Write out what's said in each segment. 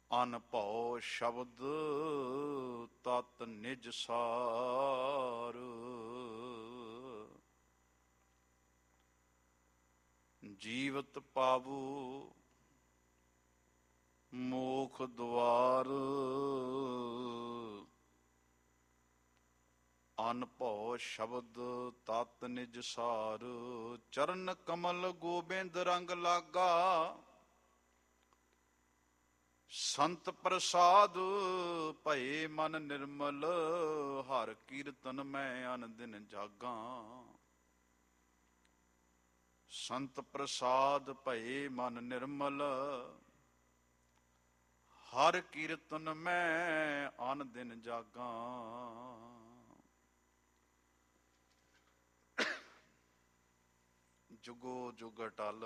ਅਨਭਉ ਸ਼ਬਦ ਤਤ ਨਿਜ ਸਾਰ। ਜੀਵਤ ਪਾਵੂ ਮੋਖ ਦੁਆਰ। ਅਨਭਉ ਸ਼ਬਦ ਤਤ ਨਿਜ ਸਾਰ। ਚਰਨ ਕਮਲ ਗੋਬਿੰਦ ਰੰਗ ਲਾਗਾ। ਸੰਤ ਪ੍ਰਸਾਦ ਭਏ ਮਨ ਨਿਰਮਲ। ਹਰ ਕੀਰਤਨ ਮੈਂ ਅਨ ਦਿਨ ਜਾਗਾਂ। ਸੰਤ ਪ੍ਰਸਾਦ ਭਏ ਮਨ ਨਿਰਮਲ। ਹਰ ਕੀਰਤਨ ਮੈਂ ਅਨ ਦਿਨ ਜਾਗਾਂ। ਜੁਗੋ ਜੁਗ ਅਟਲ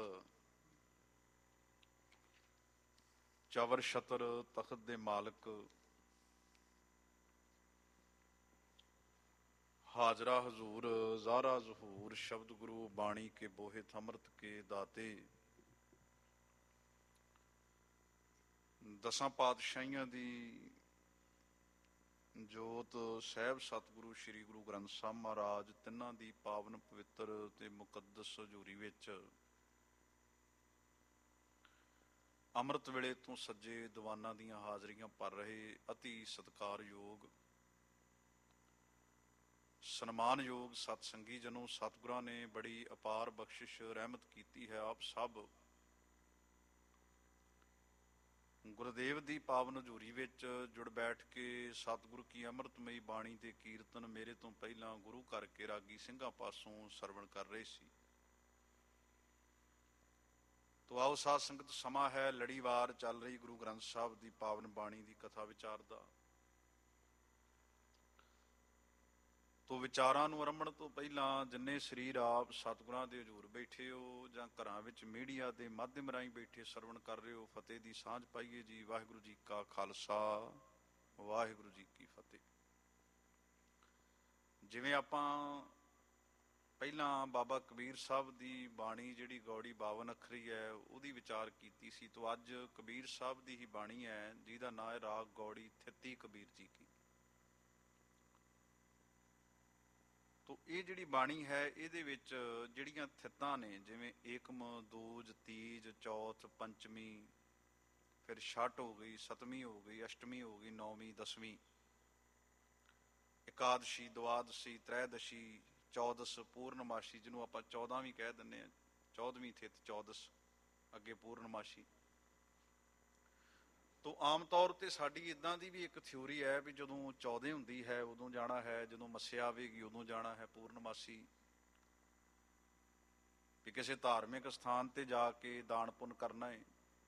ਚਵਰ ਛਤਰ ਤਖਤ ਦੇ ਮਾਲਕ। ਹਾਜ਼ਰਾ ਹਜ਼ੂਰ ਜ਼ਾਰਾ ਜ਼ਹੂਰ। ਸ਼ਬਦ ਗੁਰੂ ਬਾਣੀ ਕੇ ਬੋਹਿਤ ਅੰਮ੍ਰਿਤ ਕੇ ਦਾਤੇ। ਦਸਾਂ ਪਾਤਸ਼ਾਹੀਆਂ ਦੀ ਜੋਤ ਸਾਹਿਬ ਸਤਿਗੁਰੂ ਸ੍ਰੀ ਗੁਰੂ ਗ੍ਰੰਥ ਸਾਹਿਬ ਮਹਾਰਾਜ ਤਿੰਨਾਂ ਦੀ ਪਾਵਨ ਪਵਿੱਤਰ ਤੇ ਮੁਕੱਦਸ ਹਜ਼ੂਰੀ ਵਿੱਚ ਅੰਮ੍ਰਿਤ ਵੇਲੇ ਤੋਂ ਸੱਜੇ ਦੀਵਾਨਾਂ ਦੀਆਂ ਹਾਜ਼ਰੀਆਂ ਭਰ ਰਹੇ ਅਤੀ ਸਤਿਕਾਰਯੋਗ ਸਨਮਾਨਯੋਗ ਸਤਸੰਗੀ ਜਨੋ, ਸਤਿਗੁਰਾਂ ਨੇ ਬੜੀ ਅਪਾਰ ਬਖਸ਼ਿਸ਼ ਰਹਿਮਤ ਕੀਤੀ ਹੈ। ਆਪ ਸਭ ਗੁਰਦੇਵ ਦੀ ਪਾਵਨ ਹਜ਼ੂਰੀ ਵਿੱਚ ਜੁੜ ਬੈਠ ਕੇ ਸਤਿਗੁਰੂ ਕੀ ਅੰਮ੍ਰਿਤਮਈ ਬਾਣੀ ਦੇ ਕੀਰਤਨ ਮੇਰੇ ਤੋਂ ਪਹਿਲਾਂ ਗੁਰੂ ਘਰ ਕੇ ਰਾਗੀ ਸਿੰਘਾਂ ਪਾਸੋਂ ਸਰਵਣ ਕਰ ਰਹੇ ਸੀ। ਤੋ ਆਓ ਸਾਧ ਸੰਗਤ, ਸਮਾਂ ਹੈ ਲੜੀਵਾਰ ਚੱਲ ਰਹੀ ਗੁਰੂ ਗ੍ਰੰਥ ਸਾਹਿਬ ਦੀ ਪਾਵਨ ਬਾਣੀ ਦੀ ਕਥਾ ਵਿਚਾਰ ਦਾ। ਤੋ ਵਿਚਾਰਾਂ ਨੂੰ ਆਰੰਭਣ ਤੋਂ ਪਹਿਲਾਂ ਜਿੰਨੇ ਸਰੀਰ ਆਪ ਸਤਿਗੁਰਾਂ ਦੇ ਹਜ਼ੂਰ ਬੈਠੇ ਹੋ ਜਾਂ ਘਰਾਂ ਵਿੱਚ ਮੀਡੀਆ ਦੇ ਮਾਧਿਅਮ ਰਾਹੀਂ ਬੈਠੇ ਸਰਵਣ ਕਰ ਰਹੇ ਹੋ, ਫਤਿਹ ਦੀ ਸਾਂਝ ਪਾਈਏ ਜੀ। ਵਾਹਿਗੁਰੂ ਜੀ ਕਾ ਖਾਲਸਾ, ਵਾਹਿਗੁਰੂ ਜੀ ਕੀ ਫਤਿਹ। ਜਿਵੇਂ ਆਪਾਂ ਪਹਿਲਾਂ ਬਾਬਾ ਕਬੀਰ ਸਾਹਿਬ ਦੀ ਬਾਣੀ ਜਿਹੜੀ ਗੌੜੀ 52 ਅੱਖਰੀ ਹੈ ਉਹਦੀ ਵਿਚਾਰ ਕੀਤੀ ਸੀ, ਤੋ ਅੱਜ ਕਬੀਰ ਸਾਹਿਬ ਦੀ ਹੀ ਬਾਣੀ ਹੈ ਜਿਹਦਾ ਨਾਂ ਹੈ ਰਾਗ ਗੌੜੀ ਥਿੱਤੀ ਕਬੀਰ ਜੀ ਕੀ। ਤੋ ਇਹ ਜਿਹੜੀ ਬਾਣੀ ਹੈ ਇਹਦੇ ਵਿੱਚ ਜਿਹੜੀਆਂ ਥਿੱਤਾਂ ਨੇ, ਜਿਵੇਂ ਏਕਮ, ਦੂਜ, ਤੀਜ, ਚੌਥ, ਪੰਚਮੀ, ਫਿਰ ਛਠ ਹੋ ਗਈ, ਸਤਵੀਂ ਹੋ ਗਈ, ਅਸ਼ਟਮੀ ਹੋ ਗਈ, ਨੌਵੀਂ, ਦਸਵੀਂ, ਇਕਾਦਸ਼ੀ, ਦੁਆਦਸ਼ੀ, ਤ੍ਰੈਦਸ਼ੀ, ਚੌਦਸ, ਪੂਰਨਮਾਸ਼ੀ ਜਿਹਨੂੰ ਆਪਾਂ 14 ਵੀ ਕਹਿ ਦਿੰਦੇ ਹਾਂ, 14ਵੀਂ ਥਿੱਤ ਚੌਦਸ, ਅੱਗੇ ਪੂਰਨਮਾਸ਼ੀ। ਤੋ ਆਮ ਤੌਰ ਤੇ ਸਾਡੀ ਇੱਦਾਂ ਦੀ ਵੀ ਇੱਕ ਥਿਊਰੀ ਹੈ ਵੀ ਜਦੋਂ 14 ਹੁੰਦੀ ਹੈ ਉਦੋਂ ਜਾਣਾ ਹੈ, ਜਦੋਂ ਮੱਸਿਆ ਆਵੇਗੀ ਉਦੋਂ ਜਾਣਾ ਹੈ, ਪੂਰਨਮਾਸੀ ਵੀ ਕਿਸੇ ਧਾਰਮਿਕ ਸਥਾਨ ਤੇ ਜਾ ਕੇ ਦਾਨ ਪੁੰਨ ਕਰਨਾ ਹੈ।